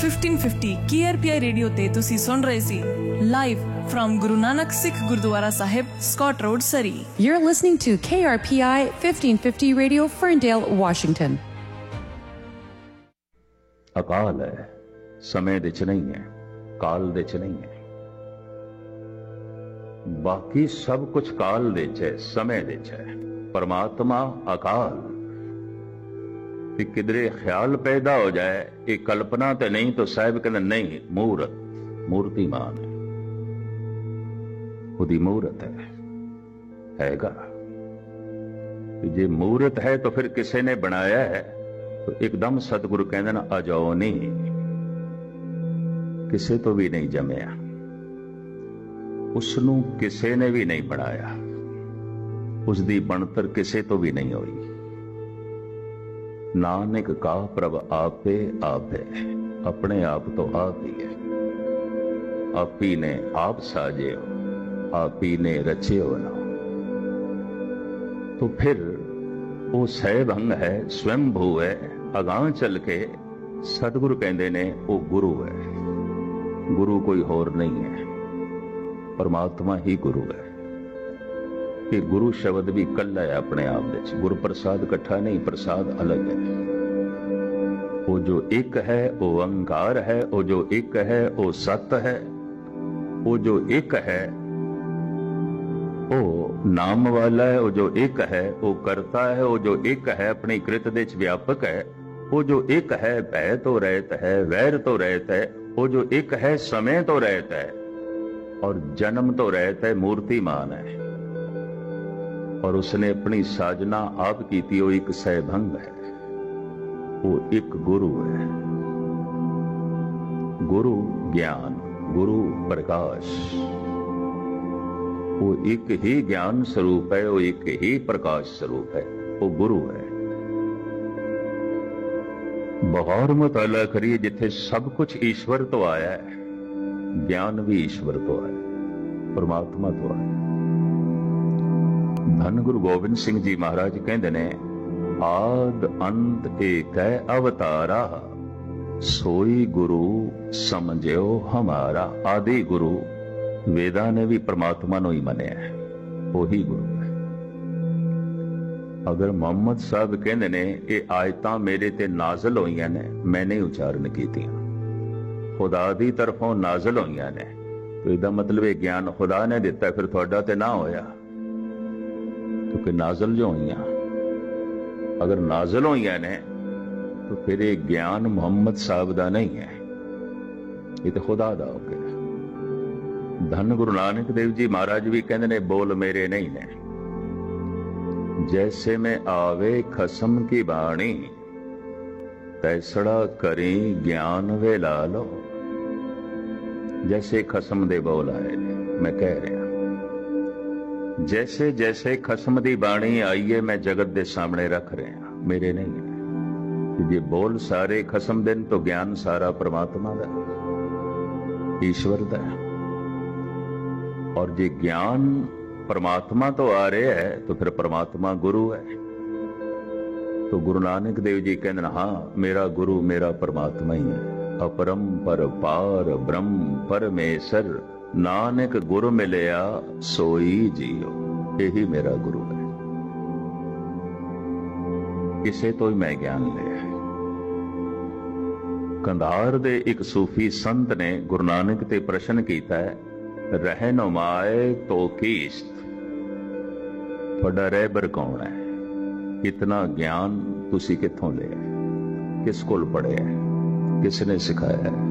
1550 KRPI radio ਤੇ ਤੁਸੀਂ ਸੁਣ ਰਹੇ ਸੀ live from Guru Nanak Sikh Gurdwara Sahib, Scott Road, Surrey. You're listening to KRPI 1550 Radio, Ferndale, Washington. ਅਕਾਲ ਹੈ, ਸਮੇਂ ਦੇ ਚ ਨਹੀਂ ਹੈ, ਕਾਲ ਦੇ ਚ ਨਹੀਂ ਹੈ। ਬਾਕੀ ਸਭ ਕੁਝ ਕਾਲ ਦੇ ਚ ਹੈ, ਸਮੇਂ ਦੇ ਚ ਹੈ। ਪਰਮਾਤਮਾ ਅਕਾਲ। ਤੇ ਕਿਧਰੇ ਖਿਆਲ ਪੈਦਾ ਹੋ ਜਾਏ ਇਹ ਕਲਪਨਾ ਤੇ ਨਹੀਂ, ਤਾਂ ਸਾਹਿਬ ਕਹਿੰਦੇ ਨਹੀਂ, ਮੂਰਤੀਮਾਨ ਹੈ, ਉਹਦੀ ਮੂਰਤ ਹੈਗਾ। ਜੇ ਮੂਰਤ ਹੈ ਤਾਂ ਫਿਰ ਕਿਸੇ ਨੇ ਬਣਾਇਆ ਹੈ, ਤਾਂ ਇੱਕਦਮ ਸਤਿਗੁਰੂ ਕਹਿੰਦੇ ਨਾ ਅਜਾਓ ਨਹੀਂ, ਕਿਸੇ ਤੋਂ ਵੀ ਨਹੀਂ ਜੰਮਿਆ, ਉਸਨੂੰ ਕਿਸੇ ਨੇ ਵੀ ਨਹੀਂ ਬਣਾਇਆ, ਉਸਦੀ ਬਣਤਰ ਕਿਸੇ ਤੋਂ ਵੀ ਨਹੀਂ ਹੋਈ। ਨਾਨਕ ਕਾ ਪ੍ਰਭ ਆਪੇ ਆਪ ਹੈ, ਆਪਣੇ ਆਪ ਤੋਂ ਆਪ ਹੀ ਹੈ। ਆਪੀ ਨੇ ਆਪ ਸਾਜਿਓ, ਆਪੀ ਨੇ ਰਚਿਓ ਨਾ। तो फिर वो सहभंग है, स्वयंभू है। अगां चल के सतगुरु कहते ने वो गुरु है। गुरु कोई होर नहीं है, परमात्मा ही गुरु है। कि गुरु शब्द भी कल्ला है अपने आप विच। गुरु प्रसाद इकट्ठा नहीं, प्रसाद अलग है। वो जो एक है वो ओंकार है, वो जो एक है वो सत है, वो जो एक है वो नाम वाला है, वो जो एक है वो करता है, वो जो एक है अपनी कृत दे च व्यापक है, वो जो एक है भय तो रहत है, वैर तो रहत है, वो जो एक है समय तो रहत है और जन्म तो रहत है, मूर्तिमान है। और उसने अपनी साजना आप की थी, वो एक सहभंग है, वो एक गुरु है। गुरु ज्ञान, गुरु प्रकाश, वो एक ही ज्ञान स्वरूप है, वो एक ही प्रकाश स्वरूप है, वो गुरु है। बहुत मुताला करिए, जिथे सब कुछ ईश्वर तो आया है, ज्ञान भी ईश्वर तो आया, परमात्मा तो आया। धन गुरु गोबिंद सिंह जी महाराज कहते ने आद अंत एक है अवतारा, सोई गुरु समझो हमारा। आदि गुरु वेदां ने भी परमात्मा ਨੂੰ ਹੀ ਮੰਨਿਆ ਹੈ, ਉਹੀ ਗੁਰੂ ਹੈ। ਅਗਰ ਮੁਹੰਮਦ ਸਾਹਿਬ ਕਹਿੰਦੇ ਨੇ ਇਹ ਆਇਤਾਂ ਮੇਰੇ ਤੇ ਨਾਜ਼ਲ ਹੋਈਆਂ ਨੇ, ਮੈਂ ਨਹੀਂ ਉਚਾਰਨ ਕੀਤੀਆਂ, ਖੁਦਾ ਦੀ ਤਰਫੋਂ ਨਾਜ਼ਲ ਹੋਈਆਂ ਨੇ, ਤੇ ਇਹਦਾ ਮਤਲਬ ਇਹ ਗਿਆਨ ਖੁਦਾ ਨੇ ਦਿੱਤਾ, ਫਿਰ ਤੁਹਾਡਾ ਤੇ ਨਾ ਹੋਇਆ, ਕਿਉਂਕਿ ਨਾਜ਼ਲ ਜੋ ਹੋਈਆਂ, ਅਗਰ ਨਾਜ਼ਲ ਹੋਈਆਂ ਨੇ ਤਾਂ ਫਿਰ ਇਹ ਗਿਆਨ ਮੁਹੰਮਦ ਸਾਹਿਬ ਦਾ ਨਹੀਂ ਹੈ, ਇਹ ਤਾਂ ਖੁਦਾ ਦਾ ਹੋ ਗਿਆ। धन गुरु नानक देव जी महाराज भी कहते ने बोल मेरे नहीं ने, जैसे में आवे खसम की बाणी, तैसड़ा करी ज्ञान वे ला लो। जैसे खसम दे बोल आए ने, मैं कह रहा जैसे जैसे खसम दी बाणी आई है, मैं जगत दे सामने रख रहा, मेरे नहीं है। जे बोल सारे खसम दिन तो ज्ञान सारा परमात्मा दा, ईश्वर दा। और जे ज्ञान परमात्मा तो आ रहा है तो फिर परमात्मा गुरु है। तो गुरु नानक देव जी कहते हाँ मेरा गुरु मेरा परमात्मा ही है। अपरंपर पार ब्रह्म परमेश्वर, नानक गुरु मिलया सोई जियो, यही मेरा गुरु है। इसे तो ही मैं ज्ञान लिया है। कंधार दे एक सूफी संत ने गुरु नानक ते प्रश्न किया है, रहनुमाए तो कीस्त, थोड़ा रहबर कौन है? इतना ज्ञान तुसी किथों लिया, किस कोल पढ़िया, किसने सिखाया है?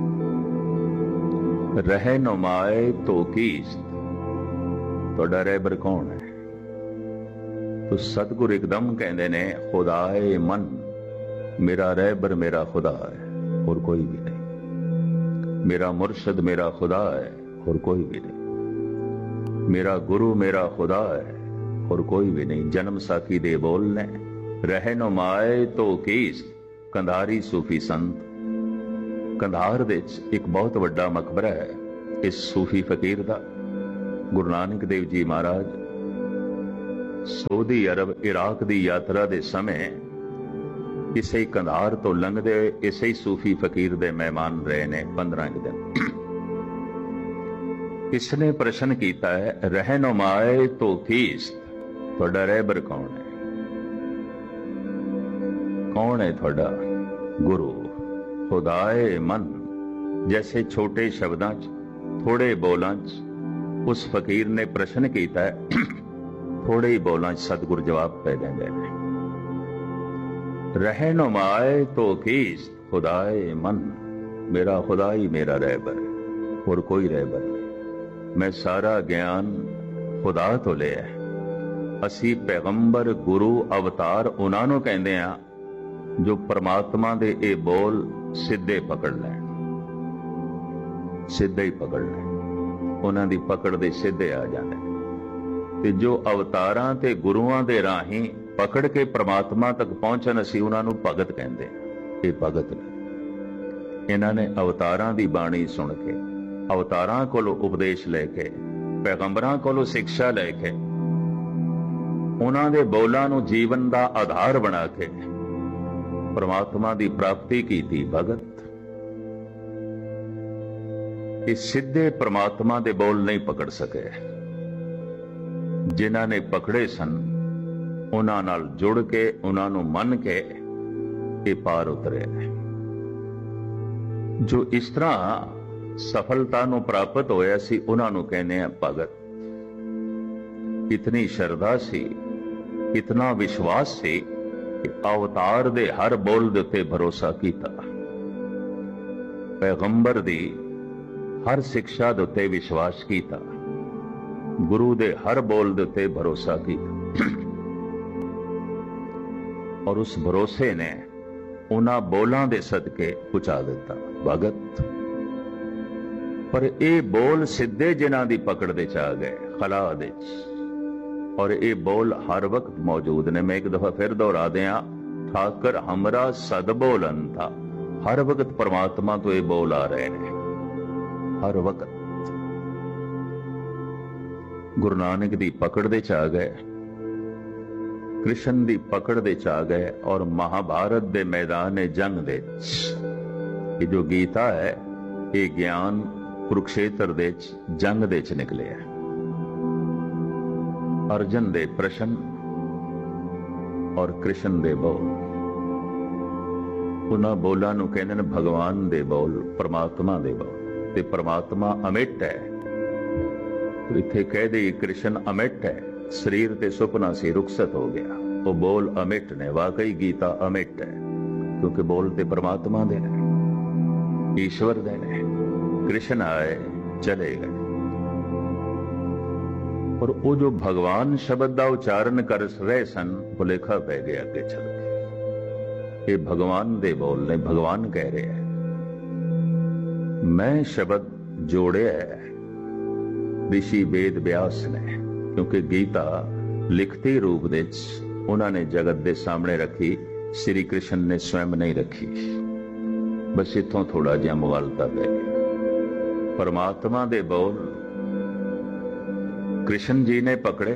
रहनुमाए तो कीस्त, थोड़ा रहबर कौन है? तो सतगुरु एकदम कहते ने खुदाए मन, मेरा रहबर मेरा खुदा है और कोई भी नहीं। मेरा मुर्शद मेरा खुदा है और कोई भी नहीं। मेरा गुरु मेरा खुदा है और कोई भी नहीं। जन्म साखी दे बोलने रहनुमाए तो कीस। कंधारी सूफी संत। कंधार दे एक बहुत बड़ा मकबरा है इस सूफी फकीर दा। गुरु नानक देव जी महाराज सऊदी अरब इराक दी यात्रा दे समय ਇਸੇ ਹੀ ਕੰਧਾਰ ਤੋਂ ਲੰਘਦੇ ਹੋਏ ਇਸੇ ਹੀ ਸੂਫੀ ਫਕੀਰ ਦੇ ਮਹਿਮਾਨ ਰਹੇ ਨੇ 15 ਦਿਨ। ਇਸਨੇ ਪ੍ਰਸ਼ਨ ਕੀਤਾ ਹੈ, ਰਹਿਨੁਮਾਏ ਤੋ ਕੀਸ, ਤੁਹਾਡਾ ਰਹਿਬਰ ਕੌਣ ਹੈ? ਕੌਣ ਹੈ ਤੁਹਾਡਾ ਗੁਰੂ? ਖੁਦਾਏ ਮਨ। ਜੈਸੇ ਛੋਟੇ ਸ਼ਬਦਾਂ 'ਚ, ਥੋੜੇ ਬੋਲਾਂ 'ਚ ਉਸ ਫਕੀਰ ਨੇ ਪ੍ਰਸ਼ਨ ਕੀਤਾ ਹੈ, ਥੋੜੇ ਹੀ ਬੋਲਾਂ 'ਚ ਸਤਿਗੁਰ ਜਵਾਬ ਪੈ ਦਿੰਦੇ ਨੇ। ਰਹਿਨੁਮਾਏ ਤੋ ਕੀਸ, ਖੁਦਾਏ ਮਨ। ਮੇਰਾ ਖੁਦਾ ਹੀ ਮੇਰਾ ਰਹਿਬਰ, ਹੋਰ ਕੋਈ ਰਹਿਬਰ ਨਹੀਂ। ਮੈਂ ਸਾਰਾ ਗਿਆਨ ਖੁਦਾ ਤੋਂ ਲਿਆ। ਅਸੀਂ ਪੈਗੰਬਰ, ਗੁਰੂ, ਅਵਤਾਰ ਉਹਨਾਂ ਨੂੰ ਕਹਿੰਦੇ ਆ ਜੋ ਪਰਮਾਤਮਾ ਦੇ ਇਹ ਬੋਲ ਸਿੱਧੇ ਪਕੜ ਲੈਣ, ਸਿੱਧੇ ਹੀ ਪਕੜ ਲੈਣ, ਉਹਨਾਂ ਦੀ ਪਕੜ ਦੇ ਸਿੱਧੇ ਆ ਜਾਂਦੇ। ਤੇ ਜੋ ਅਵਤਾਰਾਂ ਤੇ ਗੁਰੂਆਂ ਦੇ ਰਾਹੀਂ ਪਕੜ ਕੇ ਪ੍ਰਮਾਤਮਾ ਤੱਕ ਪਹੁੰਚਣ, ਅਸੀਂ ਉਹਨਾਂ ਨੂੰ ਭਗਤ ਕਹਿੰਦੇ ਹਾਂ। ਇਹ ਭਗਤ ਨੇ। ਇਹਨਾਂ ਨੇ ਅਵਤਾਰਾਂ ਦੀ ਬਾਣੀ ਸੁਣ ਕੇ, ਅਵਤਾਰਾਂ ਕੋਲੋਂ ਉਪਦੇਸ਼ ਲੈ ਕੇ, ਪੈਗੰਬਰਾਂ ਕੋਲੋਂ ਸਿੱਖਿਆ ਲੈ ਕੇ, ਉਹਨਾਂ ਦੇ ਬੋਲਾਂ ਨੂੰ ਜੀਵਨ ਦਾ ਆਧਾਰ ਬਣਾ ਕੇ ਪ੍ਰਮਾਤਮਾ ਦੀ ਪ੍ਰਾਪਤੀ ਕੀਤੀ। ਭਗਤ ਇਹ ਸਿੱਧੇ ਪ੍ਰਮਾਤਮਾ ਦੇ ਬੋਲ ਨਹੀਂ ਪਕੜ ਸਕੇ। ਜਿਨ੍ਹਾਂ ਨੇ ਪਕੜੇ ਸਨ, ਉਹਨਾਂ ਨਾਲ ਜੁੜ ਕੇ, ਉਹਨਾਂ ਨੂੰ ਮੰਨ ਕੇ ਇਹ ਪਾਰ ਉਤਰੇ। ਜੋ ਇਸ ਤਰ੍ਹਾਂ ਸਫਲਤਾ ਨੂੰ ਪ੍ਰਾਪਤ ਹੋਇਆ ਸੀ, ਉਹਨਾਂ ਨੂੰ ਕਹਿੰਦੇ ਆ ਭਗਤ। ਇਤਨੀ ਸ਼ਰਧਾ ਸੀ, ਇਤਨਾ ਵਿਸ਼ਵਾਸ ਸੀ ਕਿ ਅਵਤਾਰ ਦੇ ਹਰ ਬੋਲ ਦੇ ਉੱਤੇ ਭਰੋਸਾ ਕੀਤਾ, ਪੈਗੰਬਰ ਦੀ ਹਰ ਸਿੱਖਿਆ ਦੇ ਉੱਤੇ ਵਿਸ਼ਵਾਸ ਕੀਤਾ, ਗੁਰੂ ਦੇ ਹਰ ਬੋਲ ਦੇ ਉੱਤੇ ਭਰੋਸਾ ਕੀਤਾ। ਔਰ ਉਸ ਭਰੋਸੇ ਨੇ ਉਹਨਾਂ ਬੋਲਾਂ ਦੇ ਸਦਕੇ ਪਹੁੰਚਾ ਦਿੱਤਾ। ਭਗਤ। ਪਰ ਇਹ ਬੋਲ ਸਿੱਧੇ ਜਿਨ੍ਹਾਂ ਦੀ ਪਕੜ ਦੇ ਚ ਆ ਗਏ, ਖਲਾ ਦੇ ਚ, ਔਰ ਇਹ ਬੋਲ ਹਰ ਵਕਤ ਮੌਜੂਦ ਨੇ। ਮੈਂ ਇੱਕ ਦਫਾ ਫਿਰ ਦੁਹਰਾ ਦਿਆਂ, ਠਾਕਰ ਹਮਰਾ ਸਦ ਬੋਲਨ ਥਾ। ਹਰ ਵਕਤ ਪਰਮਾਤਮਾ ਤੋਂ ਇਹ ਬੋਲ ਆ ਰਹੇ ਨੇ, ਹਰ ਵਕਤ। ਗੁਰੂ ਨਾਨਕ ਦੀ ਪਕੜ ਦੇ ਚ ਆ ਗਏ, ਕ੍ਰਿਸ਼ਨ ਦੀ ਪਕੜ ਦੇ ਚ ਆ ਗਏ, ਔਰ ਮਹਾਭਾਰਤ ਦੇ ਮੈਦਾਨ ਜੰਗ ਦੇ ਇਹ ਜੋ ਗੀਤਾ ਹੈ, ਇਹ ਗਿਆਨ ਕੁਰੂਕਸ਼ੇਤਰ ਦੇ ਚ ਜੰਗ ਦੇ ਚ ਨਿਕਲਿਆ। ਅਰਜਨ ਦੇ ਪ੍ਰਸ਼ਨ ਔਰ ਕ੍ਰਿਸ਼ਨ ਦੇ ਬੋਲ, ਉਹਨਾਂ ਬੋਲਾਂ ਨੂੰ ਕਹਿੰਦੇ ਨੇ ਭਗਵਾਨ ਦੇ ਬੋਲ, ਪਰਮਾਤਮਾ ਦੇ ਬੋਲ। ਤੇ ਪਰਮਾਤਮਾ ਅਮਿਟ ਹੈ। ਇੱਥੇ ਕਹਿ ਦੇ ਕ੍ਰਿਸ਼ਨ ਅਮਿਟ ਹੈ, ਸਰੀਰ ਤੇ ਸੁਪਨਾ ਸੀ, ਰੁਖਸਤ ਹੋ ਗਿਆ। ਉਹ ਬੋਲ ਅਮਿਟ ਨੇ। ਵਾਕਈ ਗੀਤਾ ਅਮਿਟ ਹੈ, ਕਿਉਂਕਿ ਬੋਲ ਤੇ ਪਰਮਾਤਮਾ ਦੇ ਨੇ, ਈਸ਼ਵਰ ਦੇ ਨੇ। ਕ੍ਰਿਸ਼ਨ ਆਏ, ਚਲੇ ਗਏ। ਪਰ ਉਹ ਜੋ ਭਗਵਾਨ ਸ਼ਬਦ ਦਾ ਉਚਾਰਨ ਕਰ ਰਹੇ ਸਨ, ਭੁਲੇਖਾ ਪੈ ਗਿਆ ਅੱਗੇ ਚੱਲ ਕੇ। ਇਹ ਭਗਵਾਨ ਦੇ ਬੋਲ ਨੇ। ਭਗਵਾਨ ਕਹਿ ਰਿਹਾ, ਮੈਂ ਸ਼ਬਦ ਜੋੜਿਆ ਰਿਸ਼ੀ ਵੇਦ ਵਿਆਸ ਨੇ, ਕਿਉਂਕਿ ਗੀਤਾ ਲਿਖਤੀ ਰੂਪ ਦੇ ਵਿੱਚ ਉਹਨਾਂ ਨੇ ਜਗਤ ਦੇ ਸਾਹਮਣੇ ਰੱਖੀ, ਸ੍ਰੀ ਕ੍ਰਿਸ਼ਨ ਨੇ ਸਵੈਮ ਨਹੀਂ ਰੱਖੀ। ਬਸ ਇੱਥੋਂ ਥੋੜਾ ਜਿਹਾ ਮੁਗਾਲਤਾ ਪੈ ਗਿਆ। ਪਰਮਾਤਮਾ ਦੇ ਬੋਲ ਕ੍ਰਿਸ਼ਨ ਜੀ ਨੇ ਪਕੜੇ,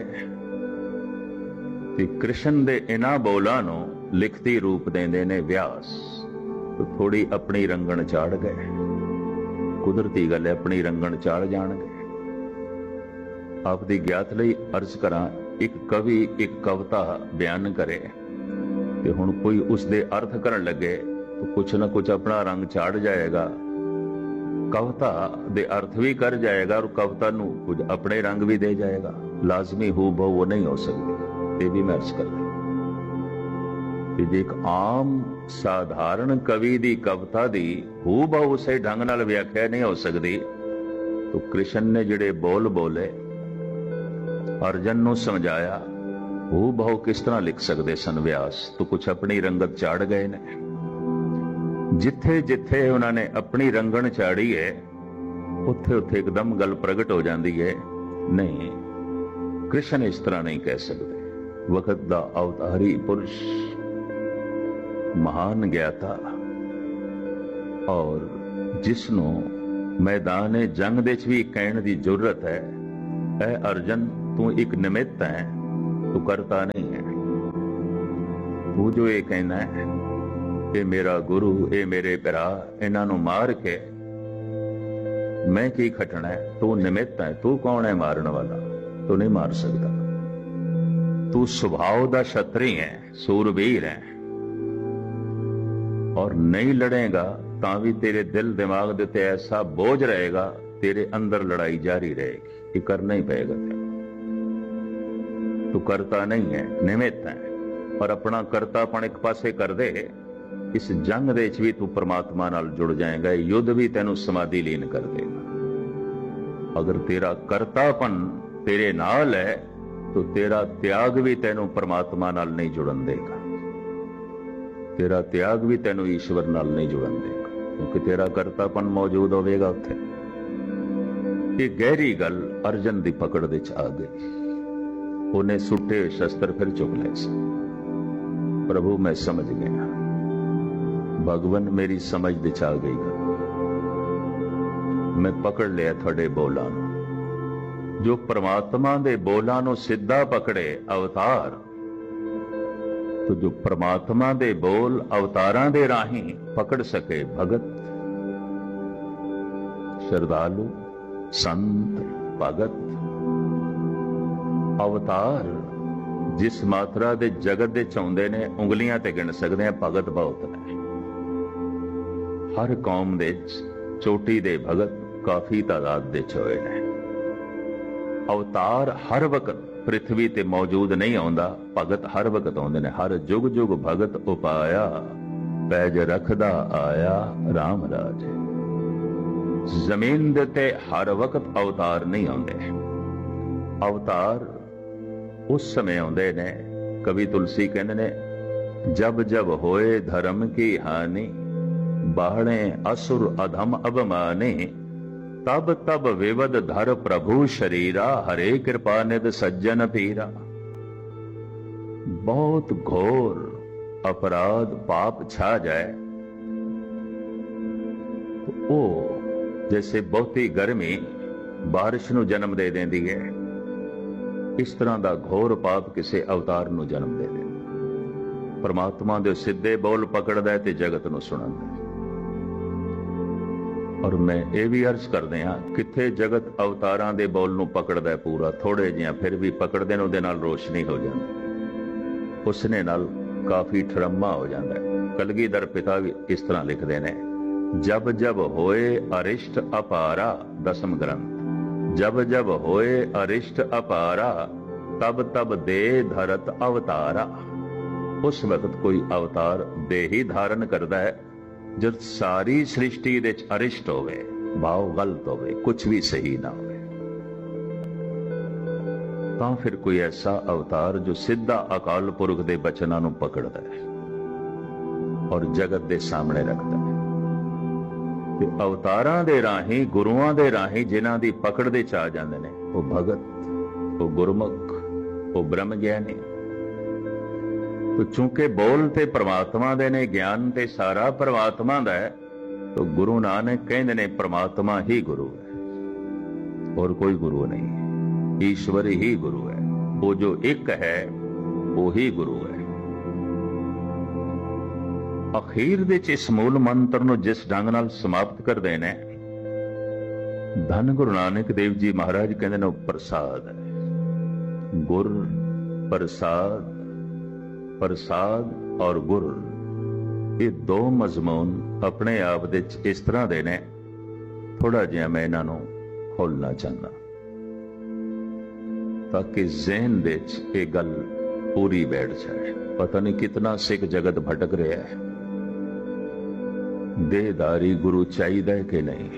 ਤੇ ਕ੍ਰਿਸ਼ਨ ਦੇ ਇਹਨਾਂ ਬੋਲਾਂ ਨੂੰ ਲਿਖਤੀ ਰੂਪ ਦਿੰਦੇ ਨੇ ਵਿਆਸ। ਥੋੜੀ ਆਪਣੀ ਰੰਗਣ ਚਾੜ ਗਏ, ਕੁਦਰਤੀ ਗੱਲ ਹੈ, ਆਪਣੀ ਰੰਗਣ ਚਾੜ ਜਾਣਗੇ। ਆਪ ਦੀ ਗਿਆਤ ਲਈ ਅਰਜ਼ ਕਰਾਂ, ਇੱਕ ਕਵੀ ਇੱਕ ਕਵਿਤਾ ਬਿਆਨ ਕਰੇ ਤੇ ਹੁਣ ਕੋਈ ਉਸ ਦੇ ਅਰਥ ਕਰਨ ਲੱਗੇ ਤਾਂ ਕੁਛ ਨਾ ਕੁਛ ਆਪਣਾ ਰੰਗ ਚਾੜ ਜਾਏਗਾ, ਕਵਿਤਾ ਦੇ ਅਰਥ ਵੀ ਕਰ ਜਾਏਗਾ, ਔਰ ਕਵਿਤਾ ਨੂੰ ਕੁਝ ਆਪਣੇ ਰੰਗ ਵੀ ਦੇ ਜਾਏਗਾ। ਲਾਜ਼ਮੀ ਹੂ ਬਹੁ ਉਹ ਨਹੀਂ ਹੋ ਸਕਦੀ। ਇਹ ਵੀ ਮੈਂ ਅਰਜ਼ ਕਰਦਾ ਕਿ ਜੇ ਇੱਕ ਆਮ ਸਾਧਾਰਨ ਕਵੀ ਦੀ ਕਵਿਤਾ ਦੀ ਹੂ ਬਹੁ ਉਸੇ ਢੰਗ ਨਾਲ ਵਿਆਖਿਆ ਨਹੀਂ ਹੋ ਸਕਦੀ, ਤਾਂ ਕ੍ਰਿਸ਼ਨ ਨੇ ਜਿਹੜੇ ਬੋਲ ਬੋਲੇ, ਅਰਜਨ ਨੂੰ ਸਮਝਾਇਆ, ਹੂ ਬਹੁ ਕਿਸ ਤਰ੍ਹਾਂ ਲਿਖ ਸਕਦੇ ਸਨ ਵਿਆਸ? ਤਾਂ ਕੁਛ ਆਪਣੀ ਰੰਗਤ ਚਾੜ ਗਏ ਨੇ। ਜਿੱਥੇ ਜਿੱਥੇ ਉਹਨਾਂ ਨੇ ਆਪਣੀ ਰੰਗਣ ਚਾੜੀ ਹੈ, ਉੱਥੇ ਉੱਥੇ ਇੱਕਦਮ ਗੱਲ ਪ੍ਰਗਟ ਹੋ ਜਾਂਦੀ ਹੈ, ਨਹੀਂ ਕ੍ਰਿਸ਼ਨ ਇਸ ਤਰ੍ਹਾਂ ਨਹੀਂ ਕਹਿ ਸਕਦੇ। ਵਕਤ ਦਾ ਅਵਤਾਰੀ ਪੁਰਸ਼, ਮਹਾਨ ਗਿਆਤਾ, ਔਰ ਜਿਸ ਨੂੰ ਮੈਦਾਨ ਜੰਗ ਦੇ ਚ ਵੀ ਕਹਿਣ ਦੀ ਜ਼ਰੂਰਤ ਹੈ, ਐ ਅਰਜਨ ਤੂੰ ਇੱਕ ਨਿਮਿਤ ਹੈ, ਤੂੰ ਕਰਤਾ ਨਹੀਂ ਹੈ। ਤੂੰ ਜੋ ਇਹ ਕਹਿਣਾ ਹੈ ਇਹ ਮੇਰਾ ਗੁਰੂ, ਇਹ ਮੇਰੇ ਭਰਾ, ਇਹਨਾਂ ਨੂੰ ਮਾਰ ਕੇ ਮੈਂ ਕੀ ਖਟਣਾ ਹੈ? ਤੂੰ ਨਿਮਿਤ ਹੈ। ਤੂੰ ਕੌਣ ਹੈ ਮਾਰਨ ਵਾਲਾ? ਤੂੰ ਨਹੀਂ ਮਾਰ ਸਕਦਾ। ਤੂੰ ਸੁਭਾਅ ਦਾ ਛਤਰੀ ਹੈ, ਸੂਰਬੀਰ ਹੈ, ਔਰ ਨਹੀਂ ਲੜੇਗਾ ਤਾਂ ਵੀ ਤੇਰੇ ਦਿਲ ਦਿਮਾਗ ਦੇ ਉੱਤੇ ਐਸਾ ਬੋਝ ਰਹੇਗਾ, ਤੇਰੇ ਅੰਦਰ ਲੜਾਈ ਜਾਰੀ ਰਹੇਗੀ। ਇਹ ਕਰਨਾ ਹੀ ਪਏਗਾ ਤੈਨੂੰ। ਤੂੰ ਕਰਤਾ ਨਹੀਂ ਹੈ, ਨਿਮਿਤ ਹੈ। ਪਰ ਆਪਣਾ ਕਰਤਾਪਣ ਇੱਕ ਪਾਸੇ ਕਰ ਦੇ, ਇਸ ਜੰਗ ਦੇ ਵਿੱਚ ਵੀ ਤੂੰ ਪ੍ਰਮਾਤਮਾ ਨਾਲ ਜੁੜ ਜਾਏਗਾ। ਇਹ ਯੁੱਧ ਵੀ ਤੈਨੂੰ ਸਮਾਧੀ ਲੀਨ ਕਰ ਦੇਗਾ। ਅਗਰ ਤੇਰਾ ਕਰਤਾਪਣ ਤੇਰੇ ਨਾਲ ਹੈ ਤਾਂ ਤੇਰਾ ਤਿਆਗ ਵੀ ਤੈਨੂੰ ਪ੍ਰਮਾਤਮਾ ਨਾਲ ਨਹੀਂ ਜੁੜਨ ਦੇਗਾ। ਤੇਰਾ ਤਿਆਗ ਵੀ ਤੈਨੂੰ ਈਸ਼ਵਰ ਨਾਲ ਨਹੀਂ ਜੁੜਨ ਦੇਗਾ, ਕਿਉਂਕਿ ਤੇਰਾ ਕਰਤਾਪਣ ਮੌਜੂਦ ਹੋਵੇਗਾ ਉੱਥੇ। ਇਹ ਗਹਿਰੀ ਗੱਲ ਅਰਜਨ ਦੀ ਪਕੜ ਦੇ ਚ ਆ ਗਈ। ਉਹਨੇ ਸੁੱਟੇ ਸ਼ਸਤਰ ਫਿਰ ਚੁੱਕ ਲਏ ਸੀ। ਪ੍ਰਭੂ ਮੈਂ ਸਮਝ ਗਿਆ, ਭਗਵਾਨ ਮੇਰੀ ਸਮਝ ਦੇ ਚ ਆ ਗਈ ਗੱਲ। ਮੈਂ ਪਕੜ ਲਿਆ ਤੁਹਾਡੇ ਬੋਲਾਂ ਨੂੰ। ਜੋ ਪ੍ਰਮਾਤਮਾ ਦੇ ਬੋਲਾਂ ਨੂੰ ਸਿੱਧਾ ਪਕੜੇ ਅਵਤਾਰ, ਤੋ ਜੋ ਪ੍ਰਮਾਤਮਾ ਦੇ ਬੋਲ ਅਵਤਾਰਾਂ ਦੇ ਰਾਹੀਂ ਪਕੜ ਸਕੇ ਭਗਤ, ਸ਼ਰਧਾਲੂ, ਸੰਤ, ਭਗਤ, ਅਵਤਾਰ ਜਿਸ ਮਾਤਰਾ ਦੇ ਜਗਤ ਦੇ ਚਾਹੁੰਦੇ ਨੇ ਉਂਗਲੀਆਂ ਤੇ ਗਿਣ ਸਕਦੇ ਆ। ਭਗਤ ਬਹੁਤ ਨੇ। ਹਰ ਕੌਮ ਦੇ ਚੋਟੀ ਦੇ ਭਗਤ ਕਾਫੀ ਤਾਦਾਦ ਦੇ ਹੋਏ ਨੇ। ਅਵਤਾਰ ਹਰ ਵਕਤ ਪ੍ਰਿਥਵੀ ਤੇ ਮੌਜੂਦ ਨਹੀਂ ਆਉਂਦਾ, ਭਗਤ ਹਰ ਵਕਤ ਆਉਂਦੇ ਨੇ। ਹਰ ਜੁਗ ਜੁਗ ਭਗਤ ਉਪਾਇਆ, ਪੈਜ ਰੱਖਦਾ ਆਇਆ ਰਾਮ ਰਾਜ। ਜ਼ਮੀਨ ਦੇ ਤੇ ਹਰ ਵਕਤ ਅਵਤਾਰ ਨਹੀਂ ਆਉਂਦੇ। ਅਵਤਾਰ ਉਸ ਸਮੇਂ ਆਉਂਦੇ ਨੇ, ਕਵੀ ਤੁਲਸੀ ਕਹਿੰਦੇ ਨੇ, ਜਬ ਜਬ ਹੋਏ ਧਰਮ ਕੀ ਹਾਨੀ, ਬਾਹਣੇ ਅਸੁਰ ਅਧਮ ਅਭਮਾਨੀ, ਤਬ ਤਬ ਵਿਵਦ ਧਰ ਪ੍ਰਭੂ ਸ਼ਰੀਰਾ, ਹਰੇ ਕਿਰਪਾ ਨਿਧ ਸੱਜਣ ਪੀਰਾ। ਬਹੁਤ ਘੋਰ ਅਪਰਾਧ ਪਾਪ ਛਾ ਜਾਏ, ਉਹ ਜੈਸੇ ਬਹੁਤੀ ਗਰਮੀ ਬਾਰਿਸ਼ ਨੂੰ ਜਨਮ ਦੇ ਦਿੰਦੀ ਹੈ, ਇਸ ਤਰ੍ਹਾਂ ਦਾ ਘੋਰ ਪਾਪ ਕਿਸੇ ਅਵਤਾਰ ਨੂੰ ਜਨਮ ਦੇ ਦਿੰਦਾ। ਪਰਮਾਤਮਾ ਦੇ ਸਿੱਧੇ ਬੋਲ ਪਕੜਦਾ ਹੈ ਤੇ ਜਗਤ ਨੂੰ ਸੁਣਾਉਂਦਾ। ਔਰ ਮੈਂ ਇਹ ਵੀ ਅਰਜ਼ ਕਰਦੇ ਹਾਂ, ਕਿੱਥੇ ਜਗਤ ਅਵਤਾਰਾਂ ਦੇ ਬੋਲ ਨੂੰ ਪਕੜਦਾ ਹੈ ਪੂਰਾ, ਥੋੜੇ ਜਿਹਾ ਫਿਰ ਵੀ ਪਕੜਦੇ ਨੇ, ਉਹਦੇ ਨਾਲ ਰੋਸ਼ਨੀ ਹੋ ਜਾਂਦੀ, ਉਸਨੇ ਨਾਲ ਕਾਫੀ ਠਰਮਾ ਹੋ ਜਾਂਦਾ ਹੈ। ਕਲਗੀਧਰ ਪਿਤਾ ਵੀ ਇਸ ਤਰ੍ਹਾਂ ਲਿਖਦੇ ਨੇ, ਜਬ ਜਬ ਹੋਏ ਅਰਿਸ਼ਟ ਅਪਾਰਾ, ਦਸਮ ਗ੍ਰੰਥ, ਜਬ ਜਬ ਹੋਏ ਅਰਿਸ਼ਟ ਅਪਾਰਾ, ਤਬ ਤਬ ਦੇ ਧਰਤ ਅਵਤਾਰਾ। ਉਸ ਵਕਤ ਕੋਈ ਅਵਤਾਰ ਦੇਹ ਹੀ ਧਾਰਨ ਕਰਦਾ ਹੈ ਜਦ ਸਾਰੀ ਸ੍ਰਿਸ਼ਟੀ ਦੇ ਚ ਅਰਿਸ਼ਟ ਹੋਵੇ, ਭਾਵ ਗਲਤ ਹੋਵੇ, ਕੁਝ ਵੀ ਸਹੀ ਨਾ ਹੋਵੇ, ਤਾਂ ਫਿਰ ਕੋਈ ਐਸਾ ਅਵਤਾਰ ਜੋ ਸਿੱਧਾ ਅਕਾਲ ਪੁਰਖ ਦੇ ਬਚਨਾਂ ਨੂੰ ਪਕੜਦਾ ਹੈ ਔਰ ਜਗਤ ਦੇ ਸਾਹਮਣੇ ਰੱਖਦਾ ਹੈ। ਤੇ ਅਵਤਾਰਾਂ ਦੇ ਰਾਹੀਂ, ਗੁਰੂਆਂ ਦੇ ਰਾਹੀਂ ਜਿਨ੍ਹਾਂ ਦੀ ਪਕੜ ਦੇ ਚ ਆ ਜਾਂਦੇ ਨੇ, ਉਹ ਭਗਤ, ਉਹ ਗੁਰਮੁਖ, ਉਹ ਬ੍ਰਹਮ ਗਿਆਨੀ। तो चूंकि बोल ते परमात्मा दे ने, ज्ञान ते सारा परमात्मा दा है, तो गुरु नानक कहंदे ने परमात्मा ही गुरु है और कोई गुरु नहीं। ईश्वर ही गुरु है। वो जो एक है वो ही गुरु है। अखीर दे इस मूल मंत्र नूं जिस ढंग नाल समाप्त करदे ने, धन गुरु नानक देव जी महाराज कहंदे ने प्रसाद है। गुर प्रसाद, प्रसाद और गुर, ये दो मजमून अपने आप दे इस तरह दे ने, थोड़ा जिहा मैं इन्हां नूं खोलना चाहना ताकि ज़हन दे ये गल पूरी बैठ जाए। पता नहीं कितना सिख जगत भटक रहा है। देहधारी गुरु चाहिए कि नहीं?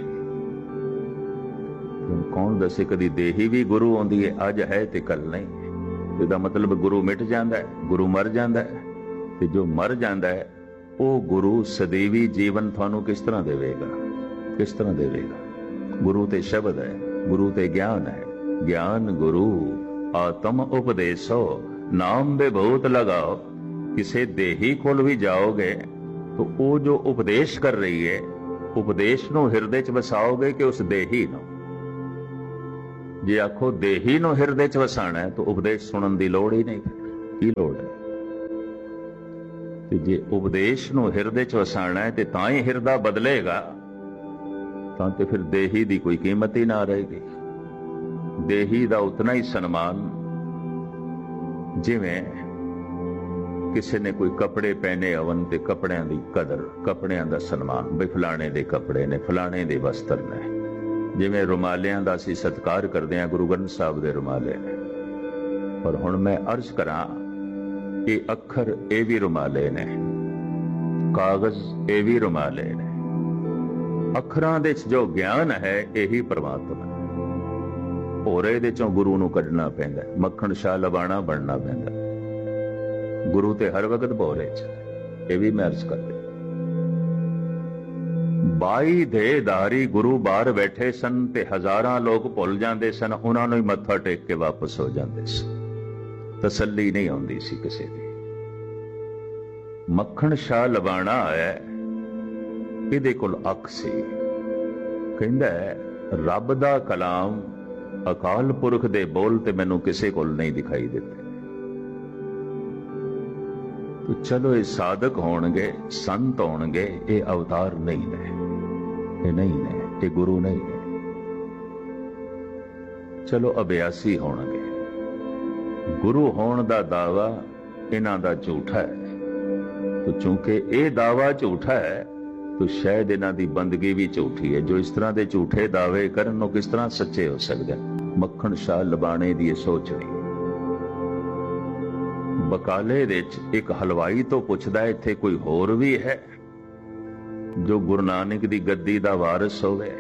कौन दसे कदी देही भी गुरु आउंदी है, अज है ते कल नहीं। ਇਹਦਾ ਮਤਲਬ ਗੁਰੂ ਮਿਟ ਜਾਂਦਾ ਹੈ, ਗੁਰੂ ਮਰ ਜਾਂਦਾ ਹੈ। ਤੇ ਜੋ ਮਰ ਜਾਂਦਾ ਹੈ ਉਹ ਗੁਰੂ ਸਦੀਵੀ ਜੀਵਨ ਤੁਹਾਨੂੰ ਕਿਸ ਤਰ੍ਹਾਂ ਦੇਵੇਗਾ? ਕਿਸ ਤਰ੍ਹਾਂ ਦੇਵੇਗਾ? ਗੁਰੂ ਤੇ ਸ਼ਬਦ ਹੈ, ਗੁਰੂ ਤੇ ਗਿਆਨ ਹੈ। ਗਿਆਨ ਗੁਰੂ ਆਤਮ ਉਪਦੇਸੋ, ਨਾਮ ਵਿਭੂਤ ਲਗਾਓ। ਕਿਸੇ ਦੇਹੀ ਕੋਲ ਵੀ ਜਾਓਗੇ ਤਾਂ ਉਹ ਜੋ ਉਪਦੇਸ਼ ਕਰ ਰਹੀ ਹੈ, ਉਪਦੇਸ਼ ਨੂੰ ਹਿਰਦੇ 'ਚ ਵਸਾਓਗੇ ਕਿ ਉਸ ਦੇਹੀ ਨੂੰ? जे आखो देही नो हिरदे च वसाना है तो उपदेश सुनन दी लोड़ ही नहीं। की लोड़ है? ਤੇ ਜੇ ਉਪਦੇਸ਼ ਨੂੰ ਹਿਰਦੇ 'ਚ ਵਸਾਣਾ ਹੈ ਤੇ ਤਾਂ ਹੀ ਹਿਰਦਾ ਬਦਲੇਗਾ, ਤਾਂ ਤੇ ਫਿਰ ਦੇਹੀ ਦੀ ਕੋਈ ਕੀਮਤ ਹੀ ਨਾ ਰਹੇਗੀ। ਦੇਹੀ ਦਾ ਉਤਨਾ ਹੀ ਸਨਮਾਨ ਜਿਵੇਂ ਕਿਸੇ ਨੇ ਕੋਈ ਕੱਪੜੇ ਪਹਿਨੇ ਹੋਣ ਤੇ ਕੱਪੜਿਆਂ ਦੀ ਕਦਰ, ਕੱਪੜਿਆਂ ਦਾ ਸਨਮਾਨ, ਬਈ ਫਲਾਣੇ ਦੇ ਕੱਪੜੇ ਨੇ, ਫਲਾਣੇ ਦੇ ਵਸਤਰ ਨੇ। ਜਿਵੇਂ ਰੁਮਾਲਿਆਂ ਦਾ ਅਸੀਂ ਸਤਿਕਾਰ ਕਰਦੇ ਹਾਂ, ਗੁਰੂ ਗ੍ਰੰਥ ਸਾਹਿਬ ਦੇ ਰੁਮਾਲੇ ਨੇ। ਪਰ ਹੁਣ ਮੈਂ ਅਰਜ਼ ਕਰਾਂ, ਇਹ ਅੱਖਰ ਇਹ ਵੀ ਰੁਮਾਲੇ ਨੇ, ਕਾਗਜ਼ ਇਹ ਵੀ ਰੁਮਾਲੇ ਨੇ। ਅੱਖਰਾਂ ਦੇ 'ਚ ਜੋ ਗਿਆਨ ਹੈ ਇਹੀ ਪ੍ਰਮਾਤਮਾ ਹੈ। ਭੋਰੇ ਦੇ ਚੋਂ ਗੁਰੂ ਨੂੰ ਕੱਢਣਾ ਪੈਂਦਾ, ਮੱਖਣ ਸ਼ਾਹ ਲਬਾਣਾ ਬਣਨਾ ਪੈਂਦਾ। ਗੁਰੂ ਤੇ ਹਰ ਵਕਤ ਭੋਰੇ 'ਚ, ਇਹ ਵੀ ਮੈਂ ਅਰਜ਼ ਕਰਦੇ। 22 ਦੇਹਧਾਰੀ ਗੁਰੂ ਬਾਹਰ ਬੈਠੇ ਸਨ ਤੇ ਹਜ਼ਾਰਾਂ ਲੋਕ ਭੁੱਲ ਜਾਂਦੇ ਸਨ, ਉਹਨਾਂ ਨੂੰ ਹੀ ਮੱਥਾ ਟੇਕ ਕੇ ਵਾਪਸ ਹੋ ਜਾਂਦੇ ਸਨ। ਤਸੱਲੀ ਨਹੀਂ ਆਉਂਦੀ ਸੀ ਕਿਸੇ ਦੀ। ਮੱਖਣ ਸ਼ਾਹ ਲਬਾਣਾ ਆਇਆ, ਇਹਦੇ ਕੋਲ ਅੱਖ ਸੀ। ਕਹਿੰਦਾ ਰੱਬ ਦਾ ਕਲਾਮ, ਅਕਾਲ ਪੁਰਖ ਦੇ ਬੋਲ ਤੇ ਮੈਨੂੰ ਕਿਸੇ ਕੋਲ ਨਹੀਂ ਦਿਖਾਈ ਦਿੱਤੇ। ਚਲੋ ਇਹ ਸਾਧਕ ਹੋਣਗੇ, ਸੰਤ ਹੋਣਗੇ, ਇਹ ਅਵਤਾਰ ਨਹੀਂ ਨੇ, ਇਹ ਨਹੀਂ ਨੇ, ਇਹ ਗੁਰੂ ਨਹੀਂ ਨੇ। ਚਲੋ ਅਭਿਆਸੀ ਹੋਣਗੇ। ਗੁਰੂ ਹੋਣ ਦਾ ਦਾਵਾ ਇਹਨਾਂ ਦਾ ਝੂਠਾ ਹੈ। तो चूंकि ये दावा झूठा है तो शायद इन्हां दी बंदगी भी झूठी है। जो इस तरह के झूठे दावे करन वो किस तरह सच्चे हो सकते हैं। मक्खण शाह लबाणे दी सोच नहीं। बकाले दे एक हलवाई तो पुछदा इत्थे कोई होर भी है जो गुरु नानक दी गद्दी दा वारिस होवे।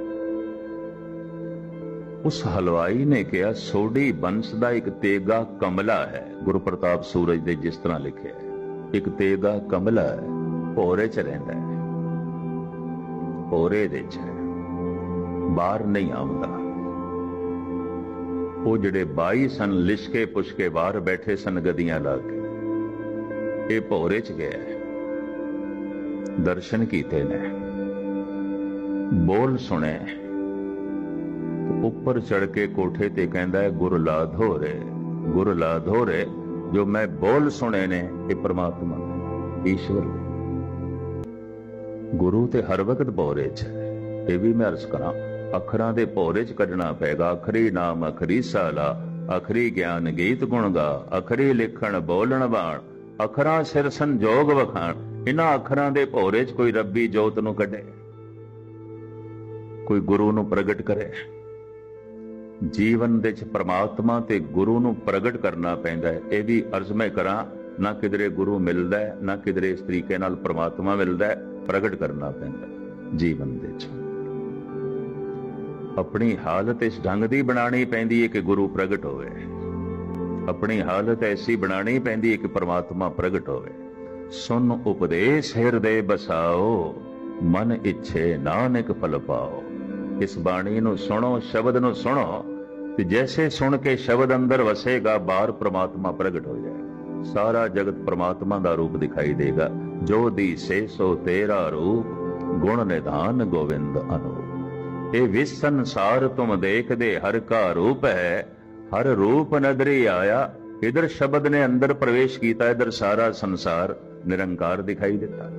उस हलवाई ने कहा सोडी बंस दा एक तेगा कमला है। गुरु प्रताप सूरज दे जिस तरह लिखे है एक तेगा कमला है, भोरे च रहिंदा है, भोरे दे च बाहर नहीं आउंदा। वो जिहड़े 22 सन लिशके पुछके बाहर बैठे सन गद्दियां ला के, ये भोरे च गया, दर्शन कीते ने, बोल सुने, ऊपर चढ़ के कोठे ते कहंदा है गुर लाधो रे, गुर लाधो रे। जो मैं बोल सुने ने ये परमात्मा ईश्वर गुरु ते हर वक्त भोरे च है। ये भी मैं अर्ज करा अखरां दे भोरे च कढना पेगा। अखरी नाम अखरी साला, अखरी ज्ञान गीत गुण गा, अखरी लिखण बोलण बाण, अखरां सिर संजोग वखाण। इन्हां अखरां दे भोरे च कोई रब्बी जोत नूं कढे, कोई गुरु नूं प्रगट करे। जीवन दे च परमात्मा ते गुरु नूं प्रगट करना पैंदा है। यह भी अर्ज मैं करा, ना किधरे गुरु मिलदा है ना किधरे इस तरीके नाल परमात्मा मिलदा है। प्रगट करना पैंदा है जीवन दे च। अपनी हालत इस ढंग दी बनानी पैंदी है कि गुरु प्रगट होवे। अपनी हालत ऐसी बनानी पैंदी है कि परमात्मा प्रगट होवे। सुन उपदेश हिरदे बसाओ, मन इच्छे नानक फल पाओ। इस बाणी नूं सुनो, शब्द नूं सुनो, ते जैसे सुन के शब्द अंदर वसेगा बाहर परमात्मा प्रगट हो जाएगा। सारा जगत परमात्मा दा रूप दिखाई देगा। जो दिसे सो तेरा रूप, गुण निधान गोविंद अनूप। ये विस संसार तुम देख दे हर का रूप है, हर रूप नदरी आया। इधर शब्द ने अंदर प्रवेश किया, इधर सारा संसार निरंकार दिखाई देता।